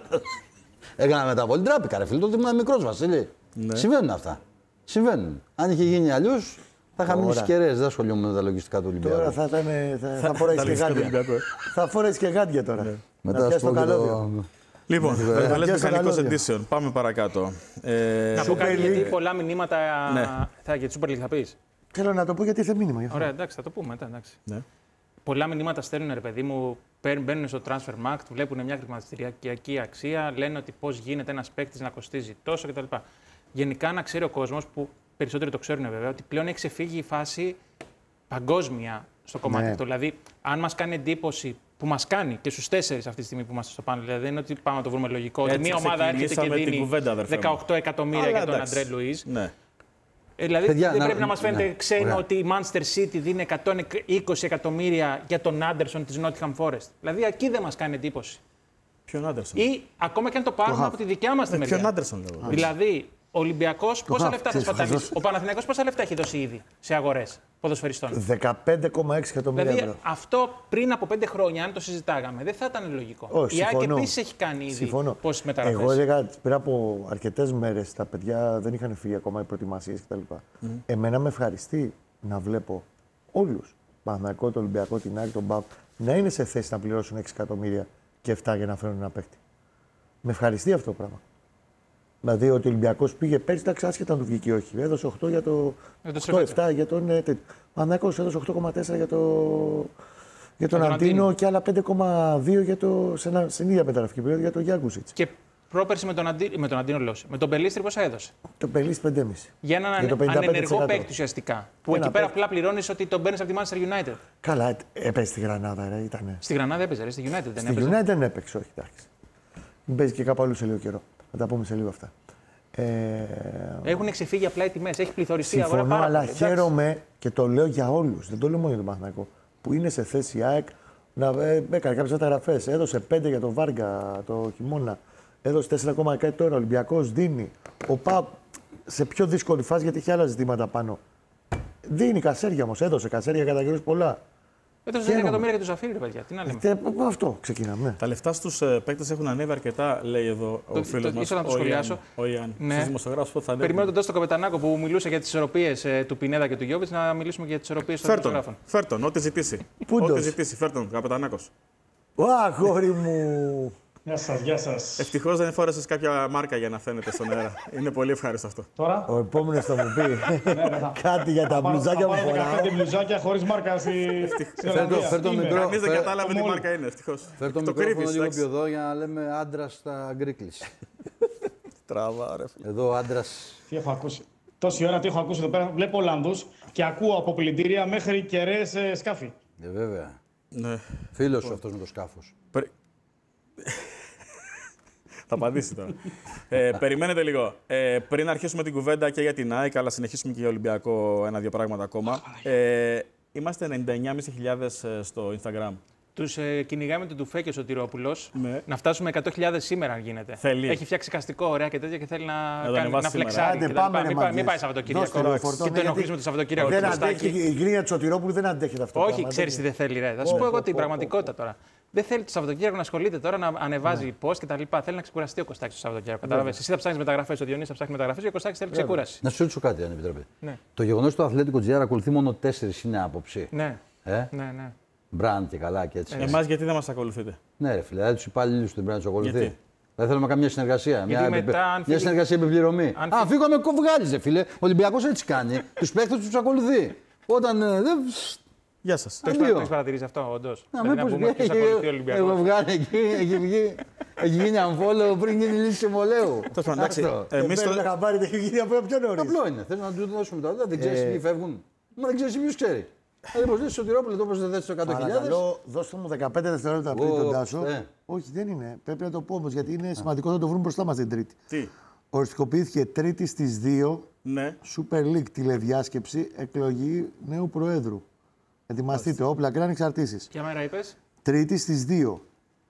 Έκανα μεταβολή, τράπηκα ρε φίλε, τότε ήμουν μικρός Βασίλη. Ναι. Συμβαίνουν αυτά. Συμβαίνουν. Αν είχε γίνει αλλιώς, θα είχα μείνει κεραίες, δεν ασχολιόμουν με τα λογιστικά του Ολυμπιακού. Τώρα θα, ήταν, θα, θα φορέσει και γάντια. Θα φορέσει και γάντια τώρα. Ναι. Μετά στο καλώδιο. Λοιπόν, Βελές Μηχανικός Edition. Πάμε παρακάτω. Ε... Να πω κάτι, γιατί πολλά μηνύματα ναι. θα, για τη Super League θα πεις. Θέλω να το πω γιατί ήρθε μήνυμα. Ωραία, εντάξει, θα το πούμε μετά. Εντάξει. Ναι. Πολλά μηνύματα στέλνουν, ρε παιδί μου, μπαίνουν στο Transfermarkt, βλέπουν μια χρηματιστηριακή αξία, λένε ότι πώς γίνεται ένας παίκτης να κοστίζει τόσο κτλ. Γενικά να ξέρει ο κόσμος, που περισσότεροι το ξέρουν βέβαια, ότι πλέον έχει ξεφύγει η φάση παγκόσμια στο κομμάτι ναι. αυτό. Δηλαδή, αν μας κάνει εντύπωση, που μας κάνει και στους τέσσερις αυτή τη στιγμή που είμαστε στο πάνελ, δηλαδή δεν είναι ότι πάμε να το βρούμε λογικό, ότι μια ομάδα έρχεται και δίνει κουβέντα, δεκαοκτώ εκατομμύρια για τον Αντρέ Λουίζ. Ναι. Ε, δηλαδή Παιδιά, δεν να, πρέπει να μας φαίνεται ναι, ξένο ωραία. Ότι η Manchester City δίνει εκατόν είκοσι εκατομμύρια για τον Άντερσον της Nottingham Forest. Δηλαδή εκεί δεν μας κάνει εντύπωση. Ποιον Άντερσον? Ή ακόμα και αν το πάρουμε το από τη δικιά μας τη μεριά. Ποιον Άντερσον λέω. Δηλαδή ο Ολυμπιακός πόσα λεφτά θα σπαταλήσει. Ο Παναθηναϊκός πόσα λεφτά έχει δώσει ήδη σε αγορές ποδοσφαιριστών? δεκαπέντε κόμμα έξι εκατομμύρια δηλαδή, ευρώ. Αυτό πριν από πέντε χρόνια, αν το συζητάγαμε, δεν θα ήταν λογικό. Όχι, η ΑΕΚ επίσης έχει κάνει ήδη πόσες μεταγραφές. Εγώ έλεγα πριν από αρκετές μέρες τα παιδιά δεν είχαν φύγει ακόμα οι προετοιμασίες κτλ. Mm. Εμένα με ευχαριστεί να βλέπω όλους, Παναθηναϊκό, το Ολυμπιακό, την ΑΕΚ, τον ΠΑΟΚ, να είναι σε θέση να πληρώσουν έξι εκατομμύρια και επτά για να φέρουν ένα παίκτη. Με ευχαριστεί αυτό το πράγμα. Δηλαδή ότι ο Ολυμπιακός πήγε πέρσι, εντάξει, άσχετα αν του βγήκε ή όχι. Έδωσε οκτώ για το. οκτώ επτά για τον. Ο Παναθηναϊκός έδωσε οκτώ κόμμα τέσσερα για, το... για τον Αντίνο και άλλα πέντε κόμμα δύο για το... σε ένα... στην ίδια μεταγραφική περίοδο για τον Γιάνγκουσιτς. Και πρόπερση με τον, Αντί... με τον Αντίνο Λόση. Με τον Πελίστρη πόσα έδωσε? Το Πελίστρη πέντε κόμμα πέντε. Για έναν για ανενεργό παίκτη ουσιαστικά. Που ένα εκεί πέρα απλά πληρώνει ότι τον παίρνει από τη Manchester United. Καλά, έπαιζε στη Γρανάδα, ρε, ήτανε. Στη Γρανάδα έπαιζε, ρε, στη United δεν στη έπαιζε. Στη United δεν έπαιξε, όχι, εντάξει. Μην παίζει και κάπου αλλού σε λίγο καιρό. Θα τα πούμε σε λίγο αυτά. Ε... Έχουν ξεφύγει απλά οι τιμές, έχει πληθωριστεί η αγορά πάρα πολύ. Αλλά χαίρομαι και το λέω για όλους, δεν το λέω μόνο για τον Παναθηναϊκό, που είναι σε θέση η ΑΕΚ να ε, έκανε κάποιες μεταγραφές. Έδωσε πέντε για τον Βάργα το χειμώνα, έδωσε τέσσερα κόμμα κάτι τώρα. Ο Ολυμπιακός δίνει. Ο ΠΑΟΚ σε πιο δύσκολη φάση γιατί έχει άλλα ζητήματα πάνω. Δίνει κασέρια όμως, έδωσε κασέρια κατά καιρούς πολλά. Έδωσε ένα εκατομμύρια για του Ζαφίρι, ρε παιδιά. Τι να λέμε. Ε, αυτό ξεκινάμε. Ναι. Τα λεφτά στους ε, παίκτες έχουν ανέβει αρκετά, λέει εδώ ο φίλος μας. Ήθελα να το σχολιάσω. Ο Ιάννη. Ναι. Στους δημοσιογράφους πότε θα ανέβουν. Περιμένω τον Τόστο Καπετανάκο που μιλούσε για τις ισορροπίες ε, του Πινέδα και του Γιώβιτς να μιλήσουμε για τις ισορροπίες των δημοσιογράφων. Φέρτον, ό,τι ζητήσει. Ό,τι ζητήσει, φέρτον, Καπετανάκος. Ω, αγόρι μου. Γεια σας, γεια σας. Ευτυχώς δεν φόρεσες κάποια μάρκα για να φαίνεται στον αέρα. Είναι πολύ ευχάριστο αυτό. Τώρα. Ο επόμενος θα μου πει κάτι για τα μπλουζάκια που φοράω. δεκαπέντε μπλουζάκια χωρίς μάρκα στη Φέρ το μικρό. Κανείς δεν κατάλαβε τι μάρκα είναι, ευτυχώς. Φέρ το μικρόφωνο λίγο πιο εδώ για να λέμε άντρας στα γκρίκλης. Τράβα, ρε φίλε. Εδώ άντρας. Τι έχω ακούσει. Τόση ώρα τι έχω ακούσει εδώ πέρα. Βλέπω Ολλανδούς και ακούω από πλυντήρια μέχρι κεραίες σκάφη. Ε, βέβαια. Φίλος σου αυτός με το σκάφος. Θα απαντήσει τώρα. ε, περιμένετε λίγο. Ε, πριν αρχίσουμε την κουβέντα και για την ΑΕΚ, αλλά συνεχίσουμε και για Ολυμπιακό ένα-δύο πράγματα ακόμα. Ε, είμαστε ενενήντα εννιά χιλιάδες πεντακόσιοι στο Instagram. Τους ε, κυνηγάμε τον Τουφέ και ο Σωτηρόπουλος. Ναι. Να φτάσουμε εκατό χιλιάδες σήμερα, αν γίνεται. Θέλει. Έχει φτιάξει καστικό ωραία και τέτοια και θέλει να, κάνει, να φλεξάρει. Άντε, πάμε, μην, πάει, μην πάει Σαββατοκύριακο. Και το ενοχλήσουμε το Σαββατοκύριακο. Δεν αντέχει, η γκρίνια του Σωτηρόπουλου δεν αντέχει αυτό. Όχι, ξέρει τι δεν θέλει. Ρε. Θα σου πω εγώ την πραγματικότητα τώρα. Δεν θέλει το Σαββατοκύριακο να ασχολείται τώρα να ανεβάζει post κτλ. Θέλει να ξεκουραστεί ο Κωστάκης το Σαββατοκύριακο. Κατάλαβες. Εσύ θα ψάχνει μεταγραφές, ο Διονύσης θα ψάχνει μεταγραφές και ο Κωστάκης θέλει ξεκούραση. Να σου ρωτήσω κάτι, αν επιτρέπετε. Το γεγονός ότι το Αθλέτικο Τζι Άρ ακολουθεί μόνο τέσσερις είναι άποψη. Ναι. Ναι. Μπραντ και καλά και έτσι. Εμάς γιατί δεν μας ακολουθείτε? Ναι, ρε φίλε, δηλαδή του υπάλληλους του δεν πρέπει να του ακολουθεί. Δεν θέλουμε καμία συνεργασία. Μια, μετά, μια συνεργασία επιπληρωμή. Αν Α, φύγαμε κοβγάλιζε, φίλε. Ο Ολυμπιακός έτσι κάνει. Τους παίκτες τους ακολουθεί. Όταν. Ε, δε... Γεια σας. Το έχεις παρατηρήσει αυτό, όντως? Να μην πούμε ποιος ακολουθεί ο Ολυμπιακός. Έχω βγάλει εκεί, έχει βγει. Έχει γίνει αμφόλο πριν γίνει λύση συμβολέου. Εμείς το χαμπάρι δεν έχει γίνει από πιο νωρίς. Απλό είναι. Θέλω να του δώσουμε τώρα. Δεν ξέρεις ποιοι φεύγουν. Μα δεν ξέρεις ποιος ξέρει. Δηλαδή, πως δεις Σωτηρόπουλο, το πως δεν θες το εκατό χιλιάδες. Παρακαλώ, δώστε μου δεκαπέντε δευτερόλεπτα πριν τον Τάσο. Όχι, δεν είναι. Πρέπει να το πω όμως, γιατί είναι σημαντικό να το βρούμε μπροστά μας την Τρίτη. Τι? Οριστικοποιήθηκε Τρίτη στις δύο ναι. Super League τηλεδιάσκεψη εκλογή νέου Προέδρου. Ετοιμαστείτε, όπλα και ανεξαρτήσεις. Ποια μέρα είπες? Τρίτη στις δύο.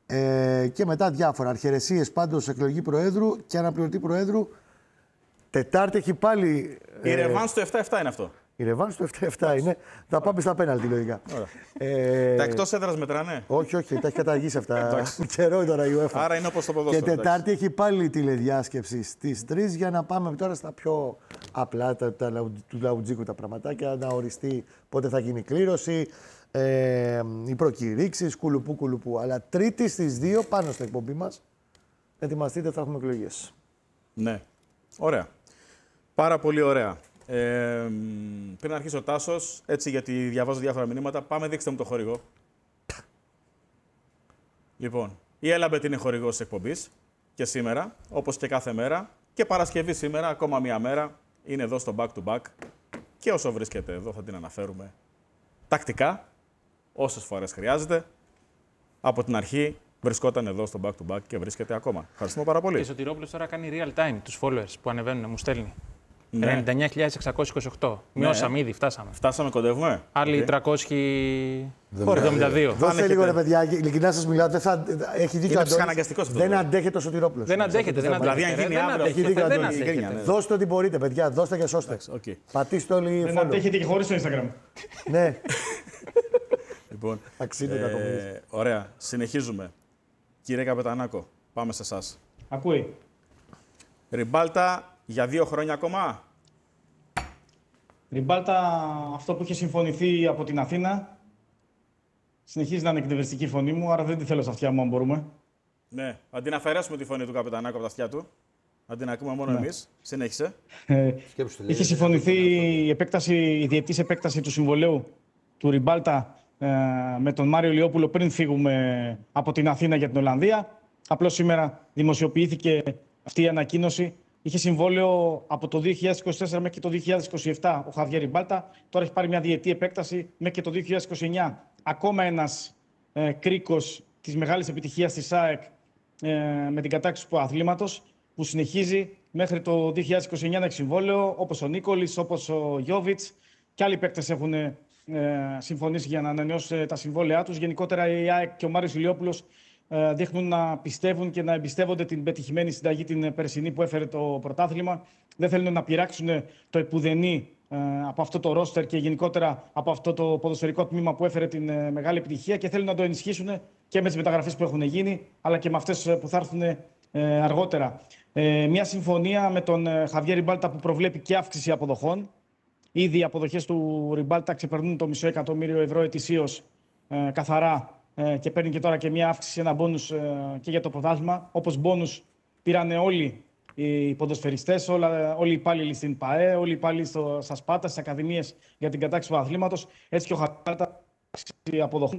Ε, και μετά διάφορα. Αρχαιρεσίες πάντως, εκλογή Προέδρου και αναπληρωτή Προέδρου. Τετάρτη έχει πάλι. Η ε, Ρεβάν στο επτά επτά είναι αυτό. Η Ρεβάν στο επτά επτά είναι. Θα πάμε στα πέναλτι λογικά. Ε, Τα εκτός έδρας μετράνε. όχι, όχι, τα έχει καταργήσει αυτά. Καιρό τώρα η UEFA. Άρα είναι όπως το Και ποδόσφαιρο. Τετάρτη έχει πάλι τηλεδιάσκεψη στις τρεις για να πάμε τώρα στα πιο απλά τα, τα, λαου- του λαουτζίκου τα πραγματάκια, να οριστεί πότε θα γίνει η κλήρωση, ε, οι προκηρύξεις, κουλουπού κουλουπού. Αλλά Τρίτη στις δύο πάνω στην εκπομπή μας, ετοιμαστείτε, θα έχουμε εκλογές. Ναι. Ωραία. Πάρα πολύ ωραία. Ε, πριν αρχίσει ο Τάσος, έτσι γιατί διαβάζω διάφορα μηνύματα, πάμε δείξτε μου το χορηγό. Λοιπόν, η Έλαμπετ είναι χορηγός της εκπομπής και σήμερα, όπως και κάθε μέρα, και Παρασκευή σήμερα, ακόμα μία μέρα, είναι εδώ στο Back to Back και όσο βρίσκεται εδώ θα την αναφέρουμε τακτικά, όσες φορές χρειάζεται. Από την αρχή βρισκόταν εδώ στο Back to Back και βρίσκεται ακόμα. Ευχαριστούμε πάρα Και πολύ. ο Σωτηρόπουλος τώρα κάνει real time τους followers που ανεβαίνουν, μου στέλνει. Ναι. ενενήντα εννέα χιλιάδες εξακόσιες είκοσι οκτώ. Μειώσαμε ήδη, φτάσαμε. Φτάσαμε, κοντεύουμε. Άλλοι Οκ. τριακόσιοι εβδομήντα δύο. Αν Δώστε έχετε- λίγο ρε παιδιά, ειλικρινά σας μιλάω, δεν θα, έχει δίκιο Είναι Αντώνης. ψυχαναγκαστικός αυτό Δεν το αντέχεται ο Σωτηρόπουλος. Δεν αντέχεται, δεν Δηλαδή, αντέχεται. αν γίνει δεν αύριο, αντέχεται, έχει δίκιο, δεν Αντώνη, αντέχεται. γκρίνια, ναι. Δώστε ό,τι μπορείτε, παιδιά, δώστε και σώστε. Οκ. Πατήστε όλοι Δεν follow. αντέχετε και χωρίς το Instagram. Ναι, Λοιπόν, αξίνητα το μιλήσει. ε, ωραία. Συνεχίζουμε. Κύριε Καπετανάκο, πάμε σε εσάς. Ακούει. Ριμπάλτα για δύο χρόνια ακόμα. Ριμπάλτα, αυτό που είχε συμφωνηθεί από την Αθήνα, συνεχίζει να είναι εκνευριστική η φωνή μου, άρα δεν τη θέλω στα αυτιά μου, αν μπορούμε. Ναι. Αντί να αφαιρέσουμε τη φωνή του Καπετανάκου από τα αυτιά του, αντί να ακούμε μόνο εμείς. Συνέχισε. Ε, Σκέψου, λέει, είχε συμφωνηθεί η, επέκταση, η διετής επέκταση του συμβολέου του Ριμπάλτα ε, με τον Μάριο Λιόπουλο πριν φύγουμε από την Αθήνα για την Ολλανδία. Απλώς σήμερα δημοσιοποιήθηκε αυτή η ανακοίνωση. Είχε συμβόλαιο από το δύο χιλιάδες είκοσι τέσσερα μέχρι και το δύο χιλιάδες είκοσι επτά ο Χαβιέρ Ριμπάλτα. Τώρα έχει πάρει μια διετή επέκταση μέχρι και το δύο χιλιάδες είκοσι εννιά. Ακόμα ένας ε, κρίκος της μεγάλης επιτυχίας της ΑΕΚ ε, με την κατάκτηση του αθλήματος που συνεχίζει μέχρι το δύο χιλιάδες είκοσι εννιά να έχει συμβόλαιο, όπως ο Νίκολης, όπως ο Γιώβιτς και άλλοι παίκτες έχουν ε, συμφωνήσει για να ανανεώσουν ε, τα συμβόλαιά τους. Γενικότερα η ΑΕΚ και ο Μάριος Ηλιόπουλος ε, δείχνουν να πιστεύουν και να εμπιστεύονται την πετυχημένη συνταγή την περσινή που έφερε το πρωτάθλημα. Δεν θέλουν να πειράξουν το επουδενή ε, από αυτό το ρόστερ και γενικότερα από αυτό το ποδοσφαιρικό τμήμα που έφερε την ε, μεγάλη επιτυχία και θέλουν να το ενισχύσουν και με τις μεταγραφές που έχουν γίνει, αλλά και με αυτές που θα έρθουν ε, αργότερα. Ε, μια συμφωνία με τον ε, Χαβιέρ Ριμπάλτα που προβλέπει και αύξηση αποδοχών. Ήδη οι αποδοχές του Ριμπάλτα ξεπερνούν το μισό εκατομμύριο ευρώ ετησίως ε, καθαρά ε, και παίρνει και τώρα και μια αύξηση, ένα μπόνους ε, και για το πρωτάθλημα. Όπως μπόνους πήραν όλοι οι ποδοσφαιριστές, όλα, όλοι οι υπάλληλοι στην ΠΑΕ, όλοι οι υπάλληλοι στο, στα ΣΠΑΤΑ, στις ακαδημίες για την κατάκτηση του αθλήματος. Έτσι και ο Χαβιέρ αύξηση αποδοχών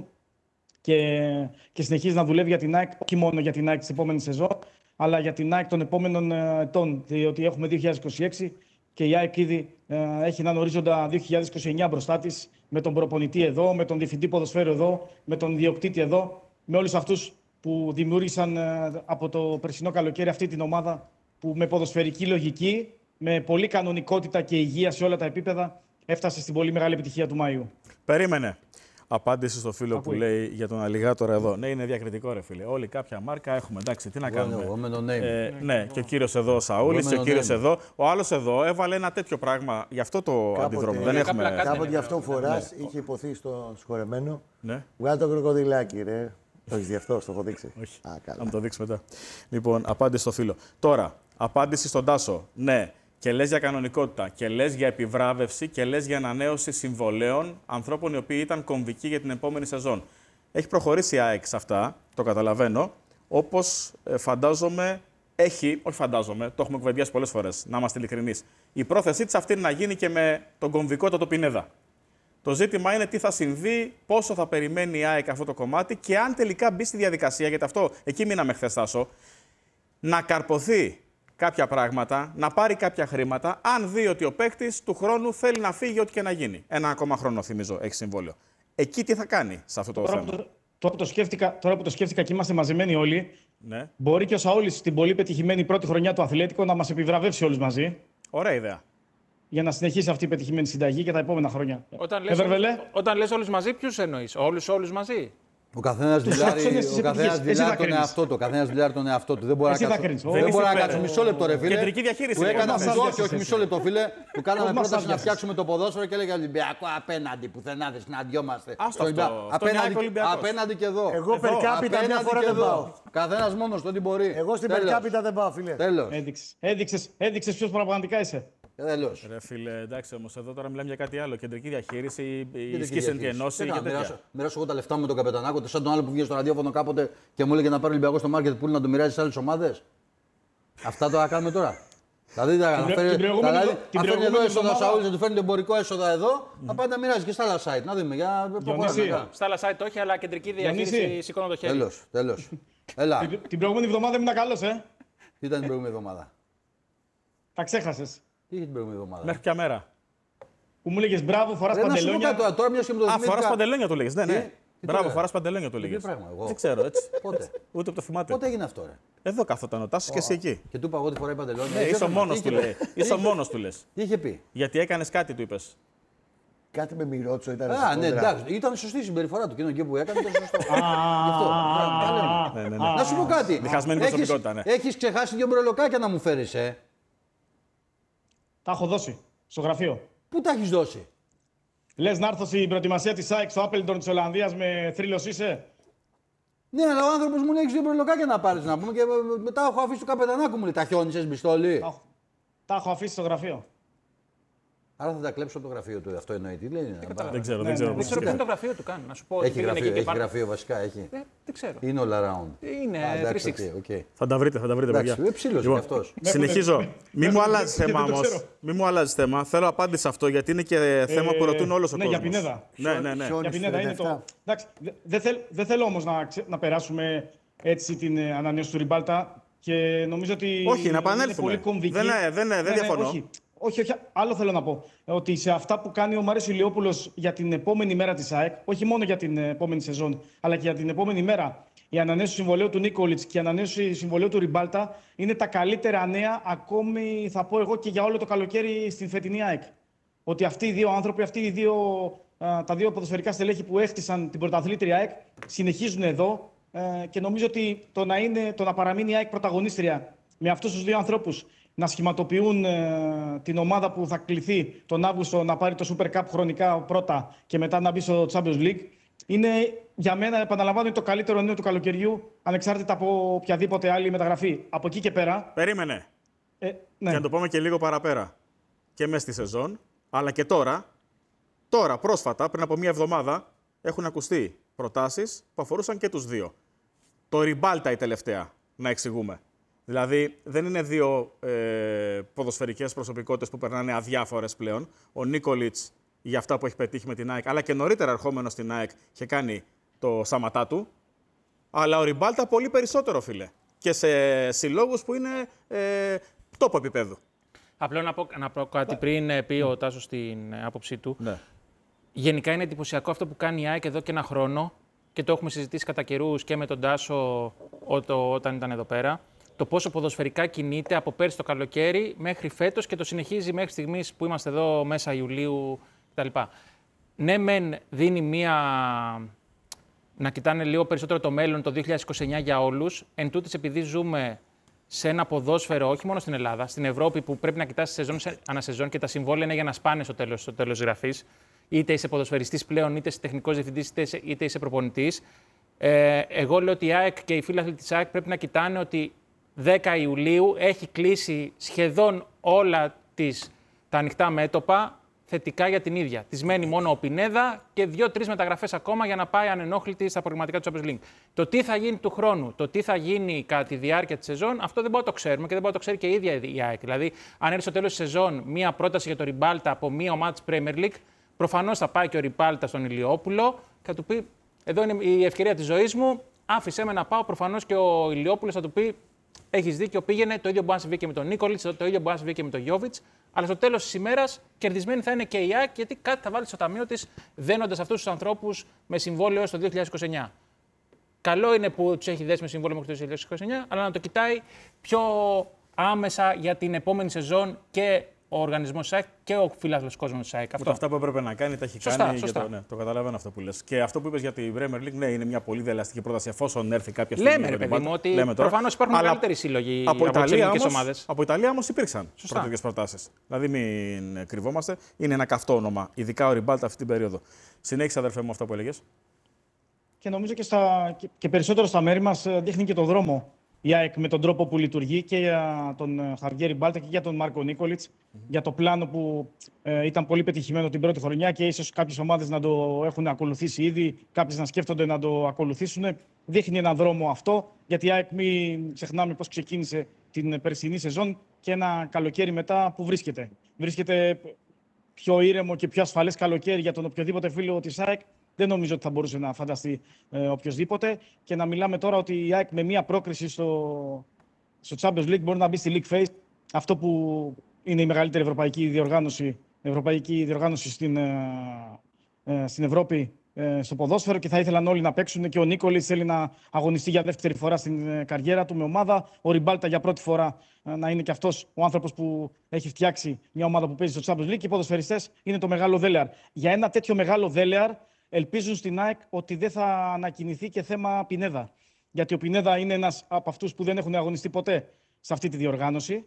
και, και συνεχίζει να δουλεύει για την ΑΕΚ, όχι μόνο για την ΑΕΚ της επόμενης σεζόν, αλλά για την ΑΕΚ των επόμενων ε, ετών, διότι έχουμε δύο χιλιάδες είκοσι έξι και η ΑΕΚ ήδη ε, έχει έναν ορίζοντα δύο χιλιάδες είκοσι εννιά μπροστά της, με τον προπονητή εδώ, με τον διευθυντή ποδοσφαίρου εδώ, με τον ιδιοκτήτη εδώ, με όλους αυτούς που δημιούργησαν ε, από το περσινό καλοκαίρι αυτή την ομάδα που με ποδοσφαιρική λογική, με πολύ κανονικότητα και υγεία σε όλα τα επίπεδα, έφτασε στην πολύ μεγάλη επιτυχία του Μαΐου. Περίμενε. Απάντηση στο φίλο Ακούει. που λέει για τον αλιγάτορα εδώ. Ναι, είναι διακριτικό, ρε φίλε. Όλοι κάποια μάρκα έχουμε. Εντάξει, τι να κάνουμε. Εγώ με το name. Ε, ναι, και ο κύριος εδώ, ο Σαούλης, Εγώ και με ο το κύριος name. εδώ. Ο άλλος εδώ έβαλε ένα τέτοιο πράγμα. Γι' αυτό το αντιδρόμο. Δεν είναι έχουμε. κάποια Κάποτε είναι γι' αυτό αυτό. φοράς, είχε υποθεί στο σχολεμένο. Ναι. Βγάλε το κροκοδιλάκι, ρε. Το έχεις δει αυτό, το έχω δείξει. Όχι. Α, Θα καλά. μου το δείξει μετά. Λοιπόν, απάντηση στο φίλο. Τώρα, απάντηση στον Τάσο. Ναι, και λες για κανονικότητα, και λες για επιβράβευση, και λες για ανανέωση συμβολέων ανθρώπων οι οποίοι ήταν κομβικοί για την επόμενη σεζόν. Έχει προχωρήσει η ΑΕΚ σε αυτά, το καταλαβαίνω. Όπως ε, φαντάζομαι έχει, όχι φαντάζομαι, το έχουμε κουβεντιάσει πολλές φορές, να είμαστε ειλικρινείς. Η πρόθεσή της αυτή είναι να γίνει και με τον κομβικότατο Πινέδα. Το ζήτημα είναι τι θα συμβεί, πόσο θα περιμένει η ΑΕΚ αυτό το κομμάτι και αν τελικά μπει στη διαδικασία, γιατί αυτό εκεί μείναμε χθες, Τάσο, να καρποθεί κάποια πράγματα, να πάρει κάποια χρήματα, αν δει ότι ο παίκτης του χρόνου θέλει να φύγει ό,τι και να γίνει. Ένα ακόμα χρόνο, θυμίζω, έχει συμβόλαιο. Εκεί τι θα κάνει σε αυτό το Τώρα θέμα. που το, τώρα, που το σκέφτηκα, τώρα που το σκέφτηκα και είμαστε μαζεμένοι όλοι, Ναι. μπορεί και ο Σαούλης στην πολύ πετυχημένη πρώτη χρονιά του Αθλέτικο να μας επιβραβεύσει όλους μαζί Ωραία ιδέα. για να συνεχίσει αυτή η πετυχημένη συνταγή για τα επόμενα χρόνια. Όταν Ε, λες, Βερβελέ, όταν λες όλους μαζί, ποιους εννοείς, όλους όλους μαζί. Ο καθένας δηλάρει τον εαυτό του. Ο καθένας δηλάρει τον εαυτό του. Δεν μπορεί να κάτσω. Δεν μπορεί να κάτσω μισό λεπτό, ρε φίλε. Κεντρική διαχείριση. Που έκανα όχι, όχι μισό λεπτό, φίλε. Που κάναμε πρόταση να φτιάξουμε το ποδόσφαιρο και έλεγε Ολυμπιακό απέναντι. Πουθενά δεν συναντιόμαστε. Απέναντι και εδώ. Εγώ περκάπιτα μια φορά δεν πάω. Καθένας μόνος του ό,τι μπορεί. Εγώ στην περκάπιτα δεν πάω, φίλε. Τέλος. Έδειξες ποιος πραγματικά είσαι. Τέλος. Ρε φίλε, εντάξει όμως, εδώ τώρα μιλάμε για κάτι άλλο. Κεντρική διαχείριση, η σκήσεντη ενώση και τέτοια. Μοιράσω εγώ τα λεφτά μου με τον Καπετανάκο, σαν τον άλλο που βγήκε στο ραδιόφωνο κάποτε και μου έλεγε να πάρει Ολυμπιακό στο market pool να το μοιράζει σε άλλες ομάδες. Αυτά τώρα κάνουμε τώρα. Δηλαδή, θα φέρνει εδώ έσοδα ο Σαούλης, να του φέρνει το εμπορικό έσοδα εδώ, θα πάει να μοιράζει και στα άλλα site. Να δούμε, για να προχωρήσουμε. Στα άλλα site όχι, αλλά κεντρική διαχείριση σηκώνω το χέρι. Τέλος, τέλος. Έλα. Την προηγούμενη εβδομάδα ήμουν καλός, ε. Τι ήταν την προηγούμενη εβδομάδα? Τα ξέχασες. Τι είχε την προηγούμενη εβδομάδα? Μέχρι ποια μέρα? Που μου έλεγες μπράβο, φοράς παντελόνια. Τώρα, τώρα μια και με το Α, φοράς παντελόνια του λέγες. Ναι, ναι. Τι Μπράβο, το φοράς παντελόνια του Τι λέγες. πράγμα, εγώ. Δεν ξέρω έτσι. Πότε? Ούτε το θυμάται. Πότε έγινε αυτό, ρε? Εδώ καθόταν ο Τάσος και εσύ εκεί. Και του είπα εγώ ότι φοράει παντελόνια. Ναι, είσαι ο μόνος του λέει. Είσαι ο μόνος του λες. Τι είχε πει? Γιατί έκανες κάτι, του είπες. Κάτι με μοιρότσο ήταν. Α, ναι, εντάξει. Ήταν σωστή η συμπεριφορά του. Και εκεί που έκανε ήταν σωστό. Γι' αυτό. Ναι, ναι, ναι. Να σου πω κάτι. Διχασμένη προσωπικότητα, ναι. Έχεις ξεχάσει δύο μπρελοκάκια να μου φέρεις, ε. Τα έχω δώσει στο γραφείο. Πού τα έχεις δώσει? Λες να έρθω στην προετοιμασία της ΑΕΚ στο Άπελντον της Ολλανδίας με θρύλος είσαι. Ναι, αλλά ο άνθρωπος μου λέει έχεις δύο μπρελοκάκια να πάρεις να πούμε και μετά έχω αφήσει του Καπετανάκου μου λέει τα χιόνισες μπιστόλι. Τα, τα έχω αφήσει στο γραφείο. Άρα θα τα κλέψω από το γραφείο του. Αυτό εννοεί. Τι λέει? Δεν ξέρω, δεν ξέρω. Δεν ξέρω ποιο είναι το γραφείο του καν. Να σου πω. Έχει γραφείο, έχει γραφείο βασικά. Έχει. Δεν ξέρω. Είναι all around. Είναι εντάξει, τριακόσια εξήντα. okay, okay. Θα τα βρείτε, θα τα βρείτε, παιδιά. Εντάξει, ψήλος είναι αυτός. Συνεχίζω. Μη μου αλλάζει θέμα όμως. Μη μου αλλάζει θέμα. Θέλω απάντηση σε αυτό γιατί είναι και θέμα που ρωτούν όλος ο ναι, κόσμος. για Πινέδα. Ναι, ναι, ναι. Για Πινέδα είναι το. Εντάξει, δεν θέλ, δε θέλω όμως να, να περάσουμε έτσι την ανανέωση του Ριμπάλτα και νομίζω ότι. Όχι, να επανέλθουμε. Είναι πολύ κομβική. Δεν, ναι, δεν, ναι, δεν διαφωνώ. Όχι. Όχι, όχι, άλλο θέλω να πω. Ότι σε αυτά που κάνει ο Μάριος Ηλιόπουλος για την επόμενη μέρα της ΑΕΚ, όχι μόνο για την επόμενη σεζόν, αλλά και για την επόμενη μέρα, η ανανέωση του συμβολαίου του Νίκολιτς και η ανανέωση του συμβολαίου του Ριμπάλτα είναι τα καλύτερα νέα, ακόμη θα πω εγώ και για όλο το καλοκαίρι στην φετινή ΑΕΚ. Ότι αυτοί οι δύο άνθρωποι, αυτοί οι δύο, α, τα δύο ποδοσφαιρικά στελέχη που έχτισαν την πρωταθλήτρια ΑΕΚ, συνεχίζουν εδώ ε, και νομίζω ότι το να, είναι, το να παραμείνει η ΑΕΚ πρωταγωνίστρια με αυτούς τους δύο ανθρώπους, να σχηματοποιούν ε, την ομάδα που θα κληθεί τον Αύγουστο να πάρει το Super Cup χρονικά πρώτα και μετά να μπει στο Champions League, είναι για μένα, επαναλαμβάνω, το καλύτερο νέο του καλοκαιριού, ανεξάρτητα από οποιαδήποτε άλλη μεταγραφή. Από εκεί και πέρα. Περίμενε. Ε, ναι. Και να το πάμε και λίγο παραπέρα. Και μέσα στη σεζόν, αλλά και τώρα, τώρα πρόσφατα, πριν από μία εβδομάδα, έχουν ακουστεί προτάσεις που αφορούσαν και τους δύο. Το Ριμπάλτα η τελευταία, να εξηγούμε. Δηλαδή, δεν είναι δύο ε, ποδοσφαιρικές προσωπικότητες που περνάνε αδιάφορες πλέον. Ο Νίκολιτς για αυτά που έχει πετύχει με την ΑΕΚ, αλλά και νωρίτερα ερχόμενο στην ΑΕΚ είχε κάνει το σαματά του. Αλλά ο Ριμπάλτα πολύ περισσότερο, φίλε. Και σε συλλόγους που είναι ε, τόπο επίπεδου. Απλά να πω, να πω κάτι πριν πει ο Τάσος στην άποψή του. Ναι. Γενικά είναι εντυπωσιακό αυτό που κάνει η ΑΕΚ εδώ και ένα χρόνο και το έχουμε συζητήσει κατά καιρούς και με τον Τάσο όταν ήταν εδώ πέρα. Το πόσο ποδοσφαιρικά κινείται από πέρσι το καλοκαίρι μέχρι φέτος και το συνεχίζει μέχρι στιγμής που είμαστε εδώ μέσα Ιουλίου κτλ. Ναι, μεν δίνει μία. Να κοιτάνε λίγο περισσότερο το μέλλον το δύο χιλιάδες είκοσι εννιά για όλους. Εν τούτης, επειδή ζούμε σε ένα ποδόσφαιρο, όχι μόνο στην Ελλάδα, στην Ευρώπη που πρέπει να κοιτάς σεζόν ανασεζόν και τα συμβόλαια είναι για να σπάνε στο τέλος, στο τέλος γραφής, είτε είσαι ποδοσφαιριστής πλέον, είτε είσαι τεχνικός διευθυντής, είτε, είτε είσαι προπονητής. Ε, εγώ λέω ότι η ΑΕΚ και οι φίλαθλοι της ΑΕΚ πρέπει να κοιτάνε ότι δέκα Ιουλίου έχει κλείσει σχεδόν όλα τις, τα ανοιχτά μέτωπα θετικά για την ίδια. Της μένει μόνο ο Πινέδα και δύο-τρεις μεταγραφές ακόμα για να πάει ανενόχλητη στα προγραμματικά του Champions League. Το τι θα γίνει του χρόνου, το τι θα γίνει κατά τη διάρκεια της σεζόν, αυτό δεν μπορούμε να το ξέρουμε και δεν μπορεί να το ξέρει και η ίδια η ΑΕΚ. Δηλαδή, αν έρθει στο τέλος της σεζόν μία πρόταση για το Ριμπάλτα από μία ομάδα της Premier League, προφανώς θα πάει και ο Ριμπάλτα στον Ηλιόπουλο και θα του πει: εδώ είναι η ευκαιρία της ζωής μου, άφησέ με να πάω. Προφανώς και ο Ηλιόπουλος θα του πει: έχεις δίκιο, πήγαινε. Το ίδιο μπορεί να συμβεί και με τον Νίκολιτς, το ίδιο μπορεί να συμβεί και με τον Γιόβιτς. Αλλά στο τέλος της ημέρας κερδισμένη θα είναι και η ΑΕΚ, γιατί κάτι θα βάλει στο ταμείο της, δένοντας αυτούς τους ανθρώπους με συμβόλαιο έως το δύο χιλιάδες είκοσι εννιά. Καλό είναι που τους έχει δέσει με συμβόλαιο μέχρι το δύο χιλιάδες είκοσι εννιά, αλλά να το κοιτάει πιο άμεσα για την επόμενη σεζόν και ο οργανισμός της ΑΕΚ και ο φιλάθλος κόσμος της ΑΕΚ. Αυτό. Αυτά που έπρεπε να κάνει τα έχει σωστά, κάνει. Σωστά. Το, ναι, το καταλαβαίνω αυτό που λες. Και αυτό που είπες για την Premier League, ναι, είναι μια πολύ δελαστική πρόταση εφόσον έρθει κάποια στιγμή. Λέμε, ρε παιδί μου, ότι προφανώς υπάρχουν μεγαλύτεροι σύλλογοι από, από τις ελληνικές ομάδες. Από Ιταλία όμως υπήρξαν τέτοιες προτάσεις. Δηλαδή, μην κρυβόμαστε. Είναι ένα καυτό όνομα, ειδικά ο Ριμπάλτα αυτή την περίοδο. Συνέχισε, αδερφέ μου, αυτό που έλεγες. Και νομίζω και, στα, και, και περισσότερο στα μέρη μας δείχνει και τον δρόμο η ΑΕΚ με τον τρόπο που λειτουργεί και για τον Χαβιέρ Ριμπάλτα και για τον Μάρκο Νίκολιτς, mm-hmm. για το πλάνο που ε, ήταν πολύ πετυχημένο την πρώτη χρονιά και ίσως κάποιες ομάδες να το έχουν ακολουθήσει ήδη, κάποιες να σκέφτονται να το ακολουθήσουν. Δείχνει έναν δρόμο αυτό, γιατί η ΑΕΚ μην ξεχνάμε πώς ξεκίνησε την περσινή σεζόν και ένα καλοκαίρι μετά που βρίσκεται. Βρίσκεται πιο ήρεμο και πιο ασφαλές καλοκαίρι για τον οποιοδήποτε φίλο της ΑΕΚ. Δεν νομίζω ότι θα μπορούσε να φανταστεί ε, οποιοδήποτε. Και να μιλάμε τώρα ότι η ΑΕΚ με μία πρόκριση στο, στο Champions League μπορεί να μπει στη League Phase. Αυτό που είναι η μεγαλύτερη ευρωπαϊκή διοργάνωση, ευρωπαϊκή διοργάνωση στην, ε, ε, στην Ευρώπη ε, στο ποδόσφαιρο και θα ήθελαν όλοι να παίξουν. Και ο Νίκολης θέλει να αγωνιστεί για δεύτερη φορά στην ε, καριέρα του με ομάδα. Ο Ριμπάλτα για πρώτη φορά ε, να είναι και αυτός ο άνθρωπος που έχει φτιάξει μια ομάδα που παίζει στο Champions League. Και οι ποδοσφαιριστές είναι το μεγάλο δέλεαρ. Για ένα τέτοιο μεγάλο δέλεαρ ελπίζουν στην ΑΕΚ ότι δεν θα ανακοινηθεί και θέμα Πινέδα. Γιατί ο Πινέδα είναι ένας από αυτούς που δεν έχουν αγωνιστεί ποτέ σε αυτή τη διοργάνωση.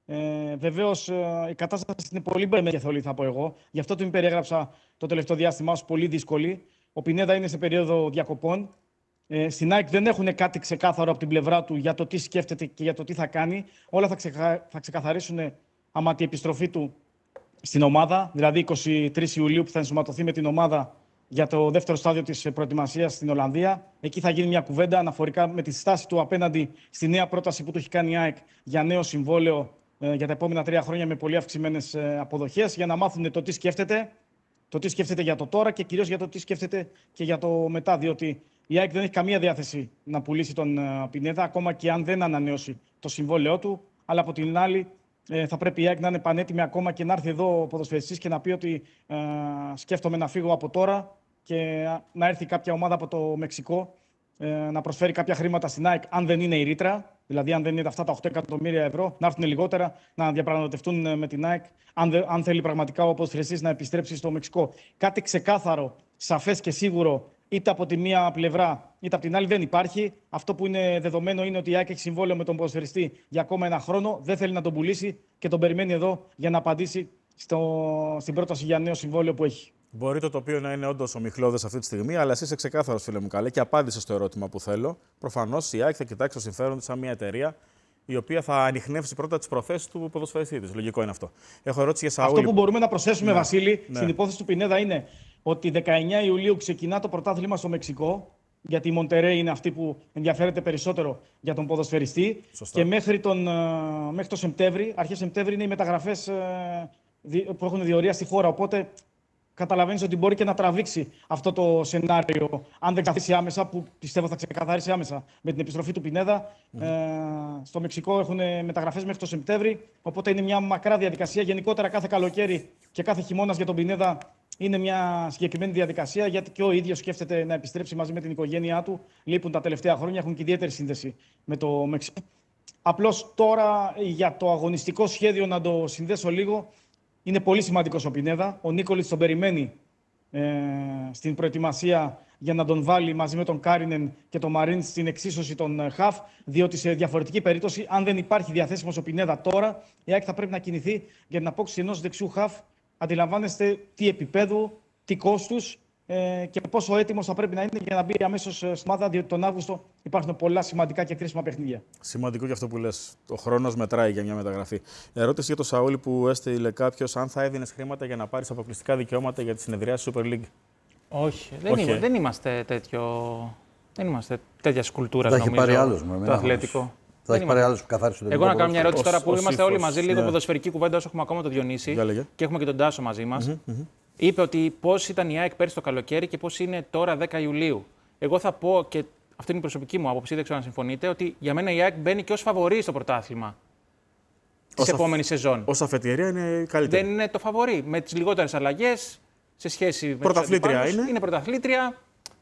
Ε, Βεβαίως ε, η κατάσταση είναι πολύ μεγεθόλη, θα πω εγώ. Γι' αυτό την περιέγραψα το τελευταίο διάστημα ως πολύ δύσκολη. Ο Πινέδα είναι σε περίοδο διακοπών. Ε, στην ΑΕΚ δεν έχουν κάτι ξεκάθαρο από την πλευρά του για το τι σκέφτεται και για το τι θα κάνει. Όλα θα, ξεκα... θα ξεκαθαρίσουν άμα την επιστροφή του στην ομάδα, δηλαδή εικοστή τρίτη Ιουλίου που θα ενσωματωθεί με την ομάδα για το δεύτερο στάδιο της προετοιμασίας στην Ολλανδία. Εκεί θα γίνει μια κουβέντα αναφορικά με τη στάση του απέναντι στη νέα πρόταση που του έχει κάνει η ΑΕΚ για νέο συμβόλαιο ε, για τα επόμενα τρία χρόνια με πολύ αυξημένες ε, αποδοχές, για να μάθουν το τι σκέφτεται, το τι σκέφτεται για το τώρα και κυρίως για το τι σκέφτεται και για το μετά. Διότι η ΑΕΚ δεν έχει καμία διάθεση να πουλήσει τον ε, Πινέδα, ακόμα και αν δεν ανανεώσει το συμβόλαιό του. Αλλά από την άλλη, ε, θα πρέπει η ΑΕΚ να είναι πανέτοιμη ακόμα και να έρθει εδώ ο ποδοσφαιριστής και να πει ότι ε, σκέφτομαι να φύγω από τώρα. Και να έρθει κάποια ομάδα από το Μεξικό ε, να προσφέρει κάποια χρήματα στην ΑΕΚ, αν δεν είναι η ρήτρα, δηλαδή αν δεν είναι αυτά τα οκτώ εκατομμύρια ευρώ, να έρθουν λιγότερα, να διαπραγματευτούν με την ΑΕΚ, αν, δε, αν θέλει πραγματικά ο ποδοσφαιριστής να επιστρέψει στο Μεξικό. Κάτι ξεκάθαρο, σαφές και σίγουρο, είτε από τη μία πλευρά είτε από την άλλη δεν υπάρχει. Αυτό που είναι δεδομένο είναι ότι η ΑΕΚ έχει συμβόλαιο με τον ποδοσφαιριστή για ακόμα ένα χρόνο, δεν θέλει να τον πουλήσει και τον περιμένει εδώ για να απαντήσει στο, στην πρόταση για νέο συμβόλαιο που έχει. Μπορεί το τοπίο να είναι όντως ομιχλώδες αυτή τη στιγμή, αλλά εσύ είσαι ξεκάθαρος, φίλε μου, καλέ, και απάντησε στο ερώτημα που θέλω. Προφανώς η ΑΕΚ θα κοιτάξει το συμφέρον της σαν μια εταιρεία η οποία θα ανιχνεύσει πρώτα τις προθέσεις του ποδοσφαιριστή της. Λογικό είναι αυτό. Έχω ερώτηση για Σαούλη. Αυτό που μπορούμε να προσθέσουμε, ναι, Βασίλη, ναι, στην υπόθεση του Πινέδα είναι ότι δεκαεννέα Ιουλίου ξεκινά το πρωτάθλημα στο Μεξικό. Γιατί η Μοντερέι είναι αυτή που ενδιαφέρεται περισσότερο για τον ποδοσφαιριστή. Σωστά. Και μέχρι, τον, μέχρι το Σεπτέμβρη, αρχές Σεπτέμβρη, είναι οι μεταγραφές που έχουν διορία στη χώρα. Οπότε καταλαβαίνεις ότι μπορεί και να τραβήξει αυτό το σενάριο, αν δεν καθίσει άμεσα, που πιστεύω θα ξεκαθαρίσει άμεσα με την επιστροφή του Πινέδα. Mm. Ε, στο Μεξικό έχουν μεταγραφές μέχρι το Σεπτέμβρη, οπότε είναι μια μακρά διαδικασία. Γενικότερα κάθε καλοκαίρι και κάθε χειμώνας για τον Πινέδα είναι μια συγκεκριμένη διαδικασία, γιατί και ο ίδιος σκέφτεται να επιστρέψει μαζί με την οικογένειά του. Λείπουν τα τελευταία χρόνια, έχουν και ιδιαίτερη σύνδεση με το Μεξικό. Απλώς τώρα για το αγωνιστικό σχέδιο να το συνδέσω λίγο. Είναι πολύ σημαντικός ο Πινέδα. Ο Νίκολιτς τον περιμένει ε, στην προετοιμασία για να τον βάλει μαζί με τον Κάρινεν και τον Μαρίν στην εξίσωση των Χαφ. Διότι σε διαφορετική περίπτωση, αν δεν υπάρχει διαθέσιμος ο Πινέδα τώρα, η ΑΕΚ θα πρέπει να κινηθεί για την απόκτηση ενός δεξιού Χαφ. Αντιλαμβάνεστε τι επίπεδου, τι κόστους ε, και πόσο έτοιμος θα πρέπει να είναι για να μπει αμέσως στην ομάδα, διότι τον Αύγουστο υπάρχουν πολλά σημαντικά και κρίσιμα παιχνίδια. Σημαντικό και αυτό που λες. Ο χρόνος μετράει για μια μεταγραφή. Ερώτηση για τον Σαούλη που έστειλε κάποιος, αν θα έδινες χρήματα για να πάρεις αποκλειστικά δικαιώματα για τη συνεδριάση Super League. Όχι, δεν, Όχι. Είμα, δεν είμαστε τέτοιο. Δεν είμαστε τέτοια κουλτούρα. Θα έχει πάρει άλλος με το αθλητικό. Θα έχει πάρει άλλος που καθάρισε το. Εγώ να κάνω μια ερώτηση τώρα που είμαστε όλοι μαζί, λίγο ποδοσφαιρική κουβέντα όσο έχουμε ακόμα τον Διονύση και έχουμε και τον Τάσο μαζί μας. Είπε ότι πώς ήταν η ΑΕΚ πέρσι το καλοκαίρι και πώς είναι τώρα δέκα Ιουλίου. Εγώ θα πω, και αυτή είναι η προσωπική μου άποψη, δεν ξέρω αν συμφωνείτε, ότι για μένα η ΑΕΚ μπαίνει και ως φαβορί στο πρωτάθλημα της επόμενης σεζόν. Ως αφετηρία είναι καλύτερη. Δεν είναι το φαβορί. Με τις λιγότερες αλλαγές σε σχέση με πρωταθλήτρια τους είναι. Είναι πρωταθλήτρια.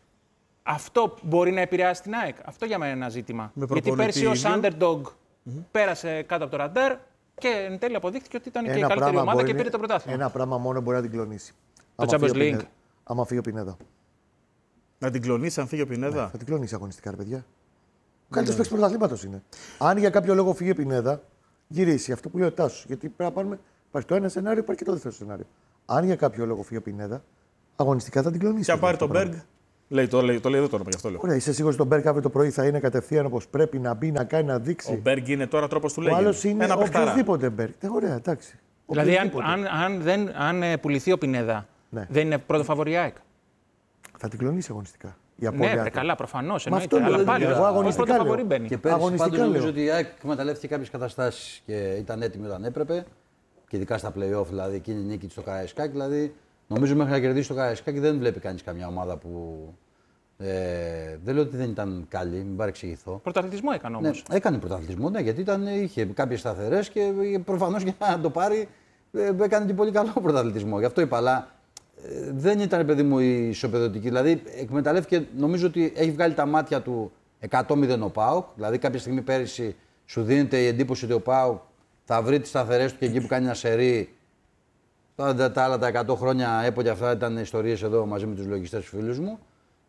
Αυτό μπορεί να επηρεάσει την ΑΕΚ. Αυτό για μένα είναι ένα ζήτημα. Γιατί πέρσι ως underdog mm-hmm. πέρασε κάτω από το ραντάρ. Και εν τέλει αποδείχθηκε ότι ήταν και η Ένα καλύτερη πράγμα ομάδα μπορεί- και πήρε το πρωτάθλημα. Ένα πράγμα μόνο μπορεί να την κλονίσει. Το Άμα φύγει Champions ο Πινέδα. League. Άμα φύγει ο Πινέδα. Να την κλονίσει αν φύγει ο Πινέδα. Θα την κλονίσει αγωνιστικά, ρε παιδιά. Ο καλύτερο παίκτη πρωταθλήματο είναι. Αν για κάποιο λόγο φύγει ο Πινέδα, γυρίσει αυτό που λέει ο Τάσο. Γιατί πρέπει να πάρουμε. Υπάρχει το ένα σενάριο, υπάρχει και το δεύτερο σενάριο. Αν για κάποιο λόγο φύγει ο Πινέδα, αγωνιστικά θα την κλονίσει. Και αν πάρει αυτό τον το Μπέργκ. Λέει, το λέει, το λέει εδώ το όνομα, γι' αυτό λέω. Ωραία, είσαι σίγουρο ότι τον Μπέρκ αύριο το πρωί θα είναι κατευθείαν όπω πρέπει να μπει, να κάνει, να Ο δείξει. Μπέργκ είναι τώρα τρόπο του Ο λέγει. άλλο είναι Ένα παιχταρά. οποιοδήποτε Μπέρκ. Ε, ωραία, εντάξει. Δηλαδή, αν, Οποιοδήποτε. αν, αν, δεν, αν ε, πουληθεί ο Πινέδα, Ναι. δεν είναι πρώτο φαβορί ΑΕΚ. Θα την κλονίσει αγωνιστικά. Η Ναι, απώλεια βρε, του. καλά, προφανώ. αυτό Αλλά λέω, πάλι, εγώ ως αγωνιστικά πρώτο λέω. φαβορί μπαίνει. Και πέρυσι Αγωνιστικά πάντως νομίζω λέω. ότι η ΑΕΚ εκμεταλλεύτηκε κάποιες καταστάσεις και ήταν έτοιμη όταν έπρεπε. Και ειδικά στα play-off, δηλαδή εκείνη η νίκη της στο Καραϊσκάκη. Δηλαδή, νομίζω μέχρι να κερδίσει το Καραϊσκάκη δεν βλέπει κανείς καμιά ομάδα που. Ε, δεν λέω ότι δεν ήταν καλή, μην παρεξηγηθώ. Πρωταθλητισμό έκανε Ναι, όμως. έκανε πρωταθλητισμό, ναι, γιατί ήταν, είχε κάποιες σταθερές και προφανώς για να το πάρει ε, έκανε και πολύ καλό πρωταθλητισμό. Γι' αυτό είπα, αλλά ε, δεν ήταν, παιδί μου, η ισοπεδωτική. Δηλαδή, εκμεταλλεύτηκε, νομίζω ότι έχει βγάλει τα μάτια του εκατό μηδέν ο ΠΑΟΚ. Δηλαδή, κάποια στιγμή πέρυσι σου δίνεται η εντύπωση ότι ο ΠΑΟΚ θα βρει τις σταθερές του και εκεί που κάνει ένα σερί. Τα, τα άλλα τα εκατό χρόνια έποτε αυτά ήταν ιστορίες εδώ μαζί με τους λογιστές τους φίλους μου.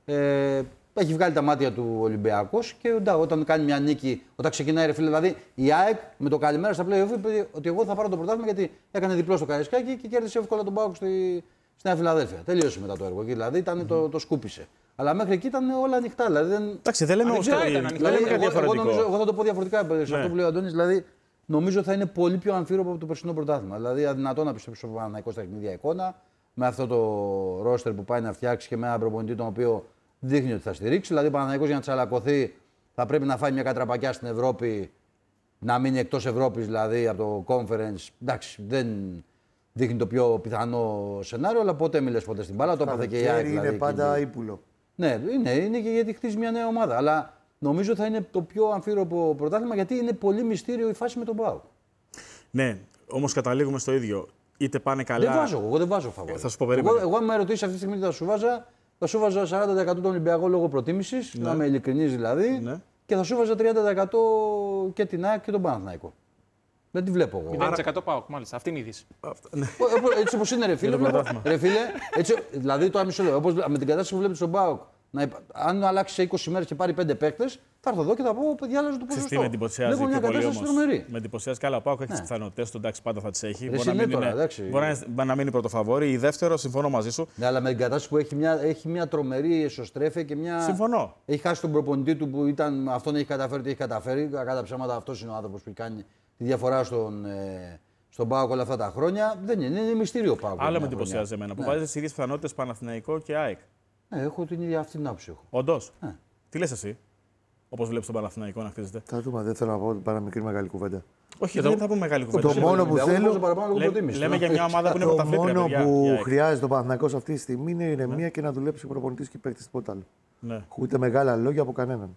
Ε, έχει βγάλει τα μάτια του Ολυμπιακός και εντά, όταν κάνει μια νίκη, όταν ξεκινάει ρε φίλε, δηλαδή η ΑΕΚ με το καλημέρα στα play-off είπε ότι εγώ θα πάρω το πρωτάθλημα γιατί έκανε διπλό στο Καραϊσκάκι και κέρδισε εύκολα τον ΠΑΟΚ στη, στη Νέα Φιλαδέλφια. Τελείωσε μετά το έργο εκεί, δηλαδή ήταν, το, το σκούπισε. Αλλά μέχρι εκεί ήταν όλα ανοιχτά. Δηλαδή, δεν... Εντάξει, δεν λέμε Ανοιχτά όμως ήταν, κάτι- ανοιχτά δεν Δηλαδή, λέμε κάτι εγώ, εγώ, διαφορετικό. νομίζω, εγώ θα το πω διαφορετικά σε Ναι. αυτό που λέει ο Αντώνης. Δηλαδή, νομίζω θα είναι πολύ πιο αμφίροπο από το περσινό πρωτάθλημα. Δηλαδή, αδυνατό να πιστέψει ο Παναθηναϊκός στα παιχνίδια εικόνα, με αυτό το ρόστερ που πάει να φτιάξει και με έναν προπονητή τον οποίο δείχνει ότι θα στηρίξει. Δηλαδή, ο Παναθηναϊκός για να τσαλακωθεί θα πρέπει να φάει μια κατραπακιά στην Ευρώπη, να μείνει εκτός Ευρώπης, δηλαδή από το conference. Εντάξει, δεν δείχνει το πιο πιθανό σενάριο, αλλά ποτέ μιλες ποτέ στην μπάλα. Το έπαθε και η ΑΕΚ. Καλοκαίρι Δηλαδή, είναι πάντα εκεί. ύπουλο. Ναι, είναι, είναι και γιατί χτίζει μια νέα ομάδα. Αλλά νομίζω θα είναι το πιο αμφίροπο πρωτάθλημα γιατί είναι πολύ μυστήριο η φάση με τον ΠΑΟΚ. Ναι, όμως καταλήγουμε στο ίδιο. Είτε πάνε καλά. Δεν βάζω, εγώ δεν βάζω φαβόρι. Ε, θα σου πω, περίμενε. εγώ, εγώ, αν με ρωτήσει αυτή τη στιγμή τι θα σου βάζα, θα σου βάζα σαράντα τοις εκατό τον Ολυμπιακό λόγω προτίμησης, να είμαι ειλικρινής δηλαδή, Ναι. και θα σου βάζα τριάντα τοις εκατό και την ΑΕΚ και τον Παναθηναϊκό. Δεν τη βλέπω εγώ. μηδέν τοις εκατό ΠΑΟΚ, μάλιστα. Αυτή είναι η είδηση. Αυτό, ναι. Ε, ε, Έτσι όπως είναι, ρε φίλε. το βλέπω- πρωτάθλημα. ρε φίλε έτσι, δηλαδή το μισό λέω. Όπως με την κατάσταση που βλέπεις στον ΠΑΟΚ, να υπα... αν αλλάξει σε είκοσι μέρες και πάρει πέντε παίκτες, θα έρθω εδώ και θα πω: παιδιά, αλλάζω το Ξέρεις τι ποσοστό. με εντυπωσιάζει Βλέπω μια πιο πολύ κατάσταση όμως. τρομερή. Με εντυπωσιάζει καλά. Ο Πάοκ έχει τις πιθανότητες του, εντάξει, πάντα θα τις έχει. Ρε, Μπορεί να είναι μην τώρα, είναι- εντάξει. μπορεί να είναι- να μην είναι πρωτοφαβόρη. Η δεύτερο, συμφωνώ μαζί σου. Ναι, αλλά με την κατάσταση που έχει μια, έχει μια τρομερή εσωστρέφεια και μια. Συμφωνώ. Έχει χάσει τον προπονητή του που ήταν, αυτόν έχει καταφέρει, τι έχει καταφέρει. Κακά τα ψέματα, αυτό είναι ο άνθρωπο που κάνει τη διαφορά στον, ε, στον ΠΑΟΚ όλα αυτά τα χρόνια. Δεν είναι, είναι μυστήριο ο ΠΑΟΚ. Άλλο με μια εντυπωσιάζει χρονιά. εμένα. Που Ναι. βάζει τις ίδιες πιθανότητες Παναθηναϊκό και ΑΕΚ. Ναι, έχω την ίδια αυτή την άποψη. Έχω. Όντως. Ναι. Τι λες εσύ, όπως βλέπεις τον Παναθηναϊκό να χτίζεται. Θα δούμε, δεν θέλω να πω παρά μικρή μεγάλη κουβέντα. Όχι, δεν θα πούμε μεγάλη κουβέντα. Το μόνο που Εγώ θέλω- βάζω παραπάνω λόγω Λέμε- προτίμησης. λέμε για μια ομάδα που είναι Το πρωταθλήτρια. μόνο παιδιά, η που ΑΕΚ. χρειάζεται ο Παναθηναϊκός αυτή τη στιγμή είναι η ηρεμία και να δουλέψει ο προπονητής και οι παίκτες, τίποτα άλλο. Ναι. Ούτε μεγάλα λόγια από κανέναν.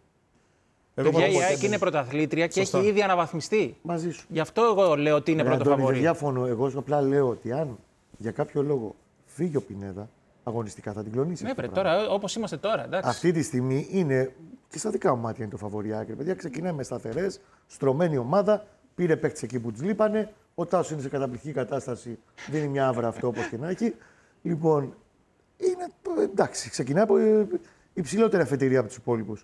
Εγώ Παιδιά, πάω η ΑΕΚ ποτέ- είναι πρωταθλήτρια και Σωστά. έχει ήδη αναβαθμιστεί. Μαζί σου. Γι' αυτό εγώ λέω ότι είναι Ρε, πρώτο Αντώνη, δεν φαβορί. διαφωνώ. Εγώ σου απλά λέω ότι αν για κάποιο λόγο φύγει ο Πινέδα, αγωνιστικά θα την κλονίσει. Ναι, αυτό βρε, το πράγμα. τώρα όπω είμαστε τώρα. Εντάξει. Αυτή τη στιγμή είναι και στα δικά μου μάτια είναι το φαβορί άκρη. Παιδιά, ξεκινάει με σταθερέ, στρωμένη ομάδα, πήρε παίκτε εκεί που του λείπανε. Ο Τάσο είναι σε καταπληκτική κατάσταση, δίνει μια άβρα αυτό όπω και να έχει. Λοιπόν, είναι εντάξει, ξεκινάει από ε, υψηλότερη αφετηρία από του υπόλοιπου.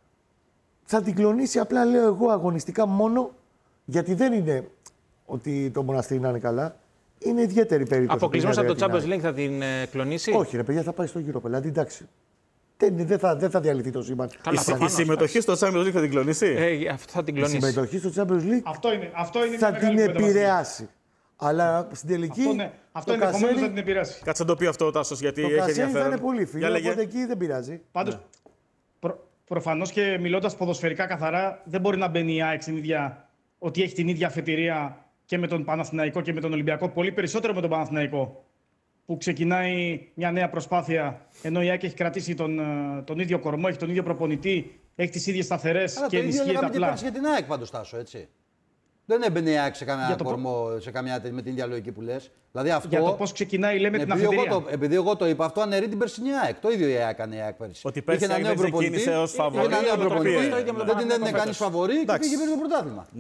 Θα την κλονίσει, απλά λέω εγώ αγωνιστικά μόνο γιατί δεν είναι ότι το μοναστήρι να είναι καλά. Είναι ιδιαίτερη περίπτωση. Αποκλεισμό που από είναι το την Champions ΑΕΚ. League θα την ε, κλονίσει. Όχι, ρε παιδιά, θα πάει στο γύρο. Δηλαδή, εντάξει. Δεν, δεν, θα, δεν θα διαλυθεί το σύμπαν. Καλά, Η- Η προφανώς, συμμετοχή στο Champions League θα την κλονίσει. Ε, αυτό θα την Η κλονίσει. συμμετοχή στο Champions League Αυτό είναι, αυτό είναι θα μια την μεγάλη κουβέντα, Βασίλη. επηρεάσει. Αλλά στην τελική. Αυτό, ναι, αυτό το ενδεχομένως κασέρι, θα την επηρεάσει. Κάτσε να το πει αυτό ο Τάσος, γιατί το έχει κασέρι θα ενδιαφέρον. είναι πολύ Για φίλο. λέγε. Οπότε εκεί δεν πειράζει. Πάντως, προ, προφανώς και μιλώντας ποδοσφαιρικά καθαρά, δεν μπορεί να μπαίνει η ΑΕΚ στην ίδια, ότι έχει την ίδια αφετηρία και με τον Παναθηναϊκό και με τον Ολυμπιακό. Πολύ περισσότερο με τον Παναθηναϊκό, που ξεκινάει μια νέα προσπάθεια, ενώ η ΑΕΚ έχει κρατήσει τον, ε, τον ίδιο κορμό, έχει τον ίδιο προπονητή, έχει τις ίδιες σταθερές Αλλά και το ίδιο ενισχύεται λέγαμε και απλά. πέρσι για την ΑΕΚ πάντως, Τάσο, έτσι. Δεν έμπαινε η ΑΕΚ σε καμιά Για το κορμό, σε καμιά, με την ίδια λογική που λες. Δηλαδή αυτό. Για το πώς ξεκινάει, λέμε, Ναι, την επειδή, εγώ αφετηρία. το, επειδή εγώ το είπα, αυτό αναιρεί την περσινή ΑΕΚ. Το ίδιο η ΑΕΚ έκανε η ΑΕΚ πέρσι. Ότι πέρσι Είχε ένα η νέο ΑΕΚ δεν προπονητή, ξεκίνησε ως είχε φαβορί, ένα νέο αλλά το προπονητή, πήρε. δεν την έδινε Παναθηναϊκό κανείς φαβορί και Εντάξει. πήγε πήρε το πρωτάθλημα. Ναι.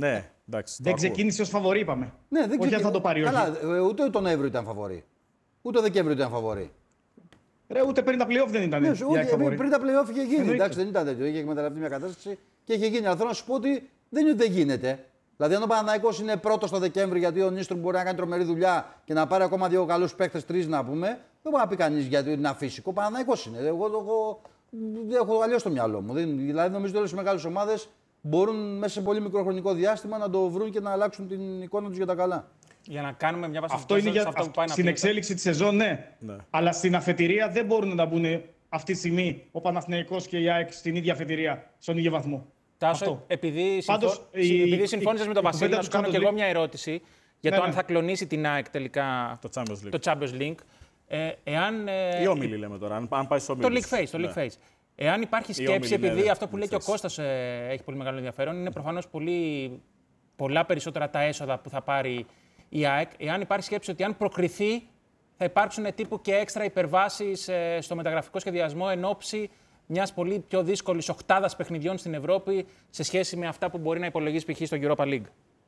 Εντάξει, δεν ξεκίνησε ως φαβορί, είπαμε. Ναι, δεν όχι ξεκι... αν θα το πάρει, όχι. Καλά, ε, ούτε τον Νοέμβριο ήταν φαβορί. Ούτε ο Δεκέμβριο ήταν φαβορί. Ρε, ούτε πριν τα play-off δεν ήταν. Ναι, για ούτε, φαβορί. πριν τα playoff είχε γίνει. Εννοείται. Εντάξει, δεν ήταν τέτοιο. Είχε εκμεταλλευτεί μια κατάσταση και είχε γίνει. Αλλά θέλω να σου πω ότι δεν είναι ότι δεν γίνεται. Δηλαδή, αν ο Παναθηναϊκός είναι πρώτο το Δεκέμβρη, γιατί ο Νίστρου μπορεί να κάνει τρομερή δουλειά και να πάρει ακόμα δύο καλούς παίκτες, τρεις να πούμε, δεν μπορεί να πει κανείς γιατί είναι αφύσικο. Ο Παναθηναϊκός είναι. Εγώ το έχω, έχω αλλιώς στο μυαλό μου. Δηλαδή, νομίζω ότι όλες οι μεγάλες ομάδες μπορούν μέσα σε πολύ μικρό χρονικό διάστημα να το βρουν και να αλλάξουν την εικόνα τους για τα καλά. Για να κάνουμε μια βάση Αυτό είναι για, αυτό που πάει στην να εξέλιξη τη σεζόν, ναι. Ναι. Αλλά στην αφετηρία δεν μπορούν να μπουν αυτή τη στιγμή ο Παναθηναϊκός και η ΑΕΚ στην ίδια αφετηρία, στον ίδιο βαθμό. Τάσο, Αυτό. επειδή, Πάντως, συμφω... η- επειδή η- συμφώνησες η- με τον η Βασίλη, κουβέντα να του σου κάνω Champions και εγώ League. μια ερώτηση για Ναι, το ναι. αν θα κλονίσει την ΑΕΚ τελικά Το Champions League. το Champions League. Ε, εάν, ε, Ή όμιλοι λέμε τώρα, αν, αν πάει στο το όμιλοι. League Face. Το League Face. Εάν υπάρχει Η σκέψη, όμιλη, ναι, επειδή ναι, αυτό που League λέει και ο Face. Κώστας ε, έχει πολύ μεγάλο ενδιαφέρον, είναι προφανώς πολύ, πολλά περισσότερα τα έσοδα που θα πάρει η ΑΕΚ. Εάν υπάρχει σκέψη ότι αν προκριθεί, θα υπάρξουν τύπου και έξτρα υπερβάσεις ε, στο μεταγραφικό σχεδιασμό εν ώψη μιας πολύ πιο δύσκολης οκτάδας παιχνιδιών στην Ευρώπη σε σχέση με αυτά που μπορεί να υπολογίσει π.χ. στο Europa League.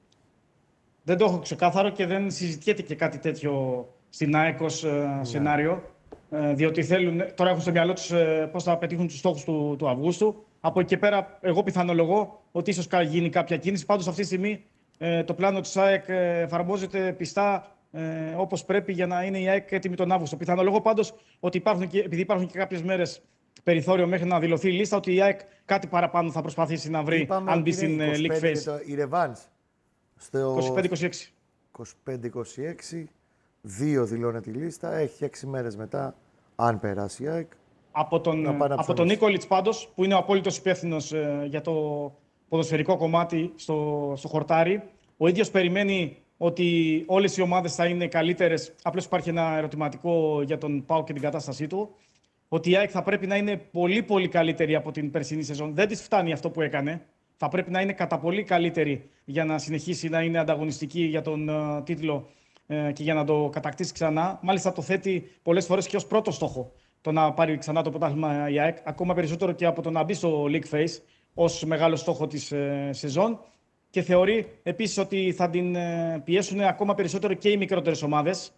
Δεν το έχω ξεκάθαρο και δεν συζητιέται και κάτι τέτοιο στην ΑΕΚ ως ε, σενάριο. Ε, διότι θέλουν, τώρα έχουν στο μυαλό τους ε, πώς θα πετύχουν τους στόχους του, του Αυγούστου. Από εκεί και πέρα, εγώ πιθανολογώ ότι ίσως κα- γίνει κάποια κίνηση. Πάντως, αυτή τη στιγμή ε, το πλάνο της ΑΕΚ ε, εφαρμόζεται πιστά ε, όπως πρέπει για να είναι η ΑΕΚ έτοιμη τον Αύγουστο. Πιθανολογώ πάντως ότι υπάρχουν και, επειδή υπάρχουν και κάποιες μέρες περιθώριο μέχρι να δηλωθεί η λίστα, ότι η ΑΕΚ κάτι παραπάνω θα προσπαθήσει να βρει Είπαμε αν ότι μπει στην είναι ε, είκοσι League πέντε Phase. το- η Revenge. Στο είκοσι πέντε είκοσι έξι. είκοσι πέντε είκοσι έξι, δύο δηλώνεται η λίστα, έχει έξι μέρες μετά, αν περάσει η ΑΕΚ. Από τον, Να πάει να από τον ψωνίσει. Νίκολιτς πάντως, που είναι ο απόλυτος υπεύθυνος ε, για το ποδοσφαιρικό κομμάτι στο, στο χορτάρι. Ο ίδιος περιμένει ότι όλες οι ομάδες θα είναι καλύτερες. Απλώς υπάρχει ένα ερωτηματικό για τον ΠΑΟΚ και την κατάστασή του. Ότι η ΑΕΚ θα πρέπει να είναι πολύ πολύ καλύτερη από την περσινή σεζόν. Δεν της φτάνει αυτό που έκανε. Θα πρέπει να είναι κατά πολύ καλύτερη για να συνεχίσει να είναι ανταγωνιστική για τον ε, τίτλο ε, και για να το κατακτήσει ξανά. Μάλιστα το θέτει πολλές φορές και ως πρώτο στόχο το να πάρει ξανά το πρωτάθλημα η ΑΕΚ. Ακόμα περισσότερο και από το να μπει στο League Phase ως μεγάλο στόχο της ε, σεζόν. Και θεωρεί επίσης ότι θα την ε, πιέσουν ακόμα περισσότερο και οι μικρότερες ομάδες.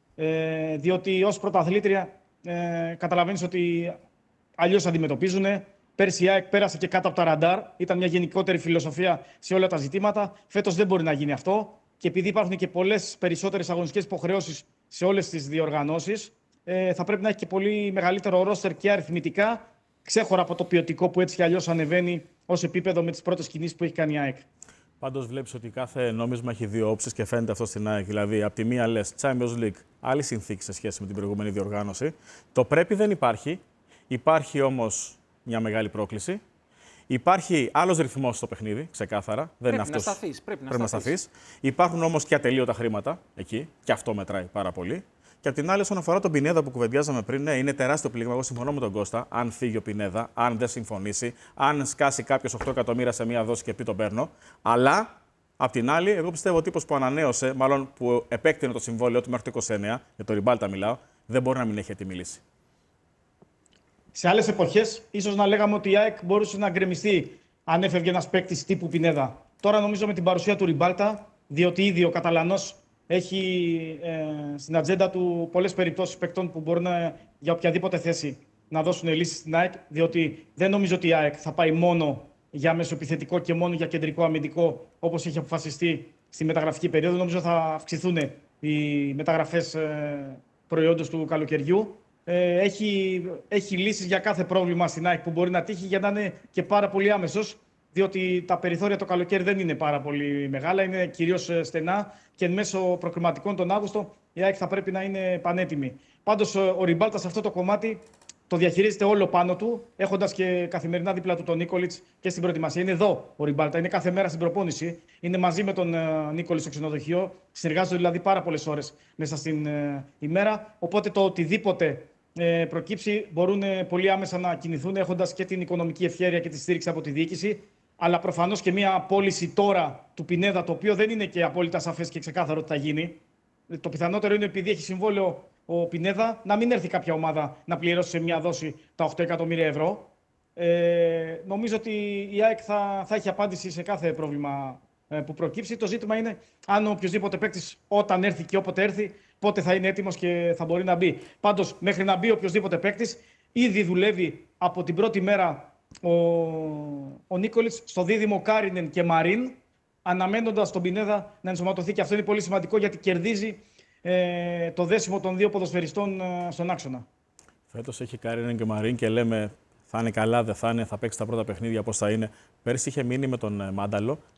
Ε, διότι ως πρωταθλήτρια ε, καταλαβαίνεις ότι αλλιώς αντιμετωπίζουν. Πέρσι η ΑΕΚ πέρασε και κάτω από τα ραντάρ. Ήταν μια γενικότερη φιλοσοφία σε όλα τα ζητήματα. Φέτος δεν μπορεί να γίνει αυτό. Και επειδή υπάρχουν και πολλές περισσότερες αγωνιστικές υποχρεώσεις σε όλες τις διοργανώσεις, ε, θα πρέπει να έχει και πολύ μεγαλύτερο ρόστερ και αριθμητικά, ξέχωρα από το ποιοτικό που έτσι κι αλλιώς ανεβαίνει ως επίπεδο με τις πρώτες κινήσεις που έχει κάνει η ΑΕΚ. Πάντως βλέπεις ότι κάθε νόμισμα έχει δύο όψεις και φαίνεται αυτό στην ΑΕΚ. Δηλαδή, από τη μία λες Champions League, άλλη συνθήκη σε σχέση με την προηγούμενη διοργάνωση. Το πρέπει δεν υπάρχει. Υπάρχει όμως μια μεγάλη πρόκληση. Υπάρχει άλλος ρυθμός στο παιχνίδι, ξεκάθαρα. Δεν Πρέπει είναι να αυτός. σταθείς, πρέπει να πρέπει να σταθείς. σταθείς. Υπάρχουν όμως και ατελείωτα χρήματα εκεί, και αυτό μετράει πάρα πολύ. Και απ' την άλλη, όσον αφορά τον Πινέδα που κουβεντιάζαμε πριν, ναι, είναι τεράστιο πλήγμα. Εγώ συμφωνώ με τον Κώστα. Αν φύγει ο Πινέδα, αν δεν συμφωνήσει, αν σκάσει κάποιο οκτώ εκατομμύρια σε μία δόση και πει τον παίρνω. Αλλά απ' την άλλη, εγώ πιστεύω ο τύπος που ανανέωσε, μάλλον που επέκτηνε το συμβόλαιο του μέχρι το είκοσι εννέα, για το Ριμπάλτα μιλάω, δεν μπορεί να μην έχει έτοιμη λύση. Σε άλλες εποχές, ίσως να λέγαμε ότι η ΑΕΚ μπορούσε να γκρεμιστεί αν έφευγε ένας παίκτης τύπου Πινέδα. Τώρα νομίζω με την παρουσία του Ριμπάλτα, διότι ήδη ο Καταλανός έχει ε, στην ατζέντα του πολλές περιπτώσεις παικτών που μπορούν να, για οποιαδήποτε θέση να δώσουν λύσεις στην ΑΕΚ, διότι δεν νομίζω ότι η ΑΕΚ θα πάει μόνο για μεσοεπιθετικό και μόνο για κεντρικό αμυντικό, όπως είχε αποφασιστεί στη μεταγραφική περίοδο. Νομίζω θα αυξηθούν οι μεταγραφές ε, προϊόντος του καλοκαιριού. Ε, έχει, έχει λύσεις για κάθε πρόβλημα στην ΑΕΚ που μπορεί να τύχει για να είναι και πάρα πολύ άμεσος, διότι τα περιθώρια το καλοκαίρι δεν είναι πάρα πολύ μεγάλα, είναι κυρίως στενά και εν μέσω προκριματικών τον Αύγουστο η ΑΕΚ θα πρέπει να είναι πανέτοιμη. Πάντως ο Ριμπάλτα σε αυτό το κομμάτι το διαχειρίζεται όλο πάνω του, έχοντας και καθημερινά δίπλα του τον Νίκολιτς και στην προετοιμασία. Είναι εδώ ο Ριμπάλτα, είναι κάθε μέρα στην προπόνηση, είναι μαζί με τον uh, Νίκολιτς στο ξενοδοχείο, συνεργάζονται δηλαδή πάρα πολλές ώρες μέσα στην uh, ημέρα. Οπότε το οτιδήποτε ε, προκύψει μπορούν ε, πολύ άμεσα να κινηθούν, έχοντας και την οικονομική ευχέρεια και τη στήριξη από τη διοίκηση. Αλλά προφανώς και μια πώληση τώρα του Πινέδα, το οποίο δεν είναι και απόλυτα σαφές και ξεκάθαρο ότι θα γίνει. Το πιθανότερο είναι, επειδή έχει συμβόλαιο ο Πινέδα, να μην έρθει κάποια ομάδα να πληρώσει σε μια δόση τα οκτώ εκατομμύρια ευρώ. Ε, νομίζω ότι η ΑΕΚ θα, θα έχει απάντηση σε κάθε πρόβλημα ε, που προκύψει. Το ζήτημα είναι αν ο οποιοδήποτε παίκτη, όταν έρθει και όποτε έρθει, πότε θα είναι έτοιμος και θα μπορεί να μπει. Πάντως, μέχρι να μπει οποιοδήποτε παίκτη, ήδη δουλεύει από την πρώτη μέρα ο, ο Νίκολιτς στο δίδυμο Κάρινεν και Μαρίν, αναμένοντας τον Πινέδα να ενσωματωθεί. Και αυτό είναι πολύ σημαντικό γιατί κερδίζει ε, το δέσιμο των δύο ποδοσφαιριστών ε, στον άξονα. Φέτος έχει Κάρινεν και Μαρίν και λέμε θα είναι καλά, δεν θα είναι, θα παίξει τα πρώτα παιχνίδια, πώς θα είναι. Πέρσι είχε μείνει με τον Μάνταλο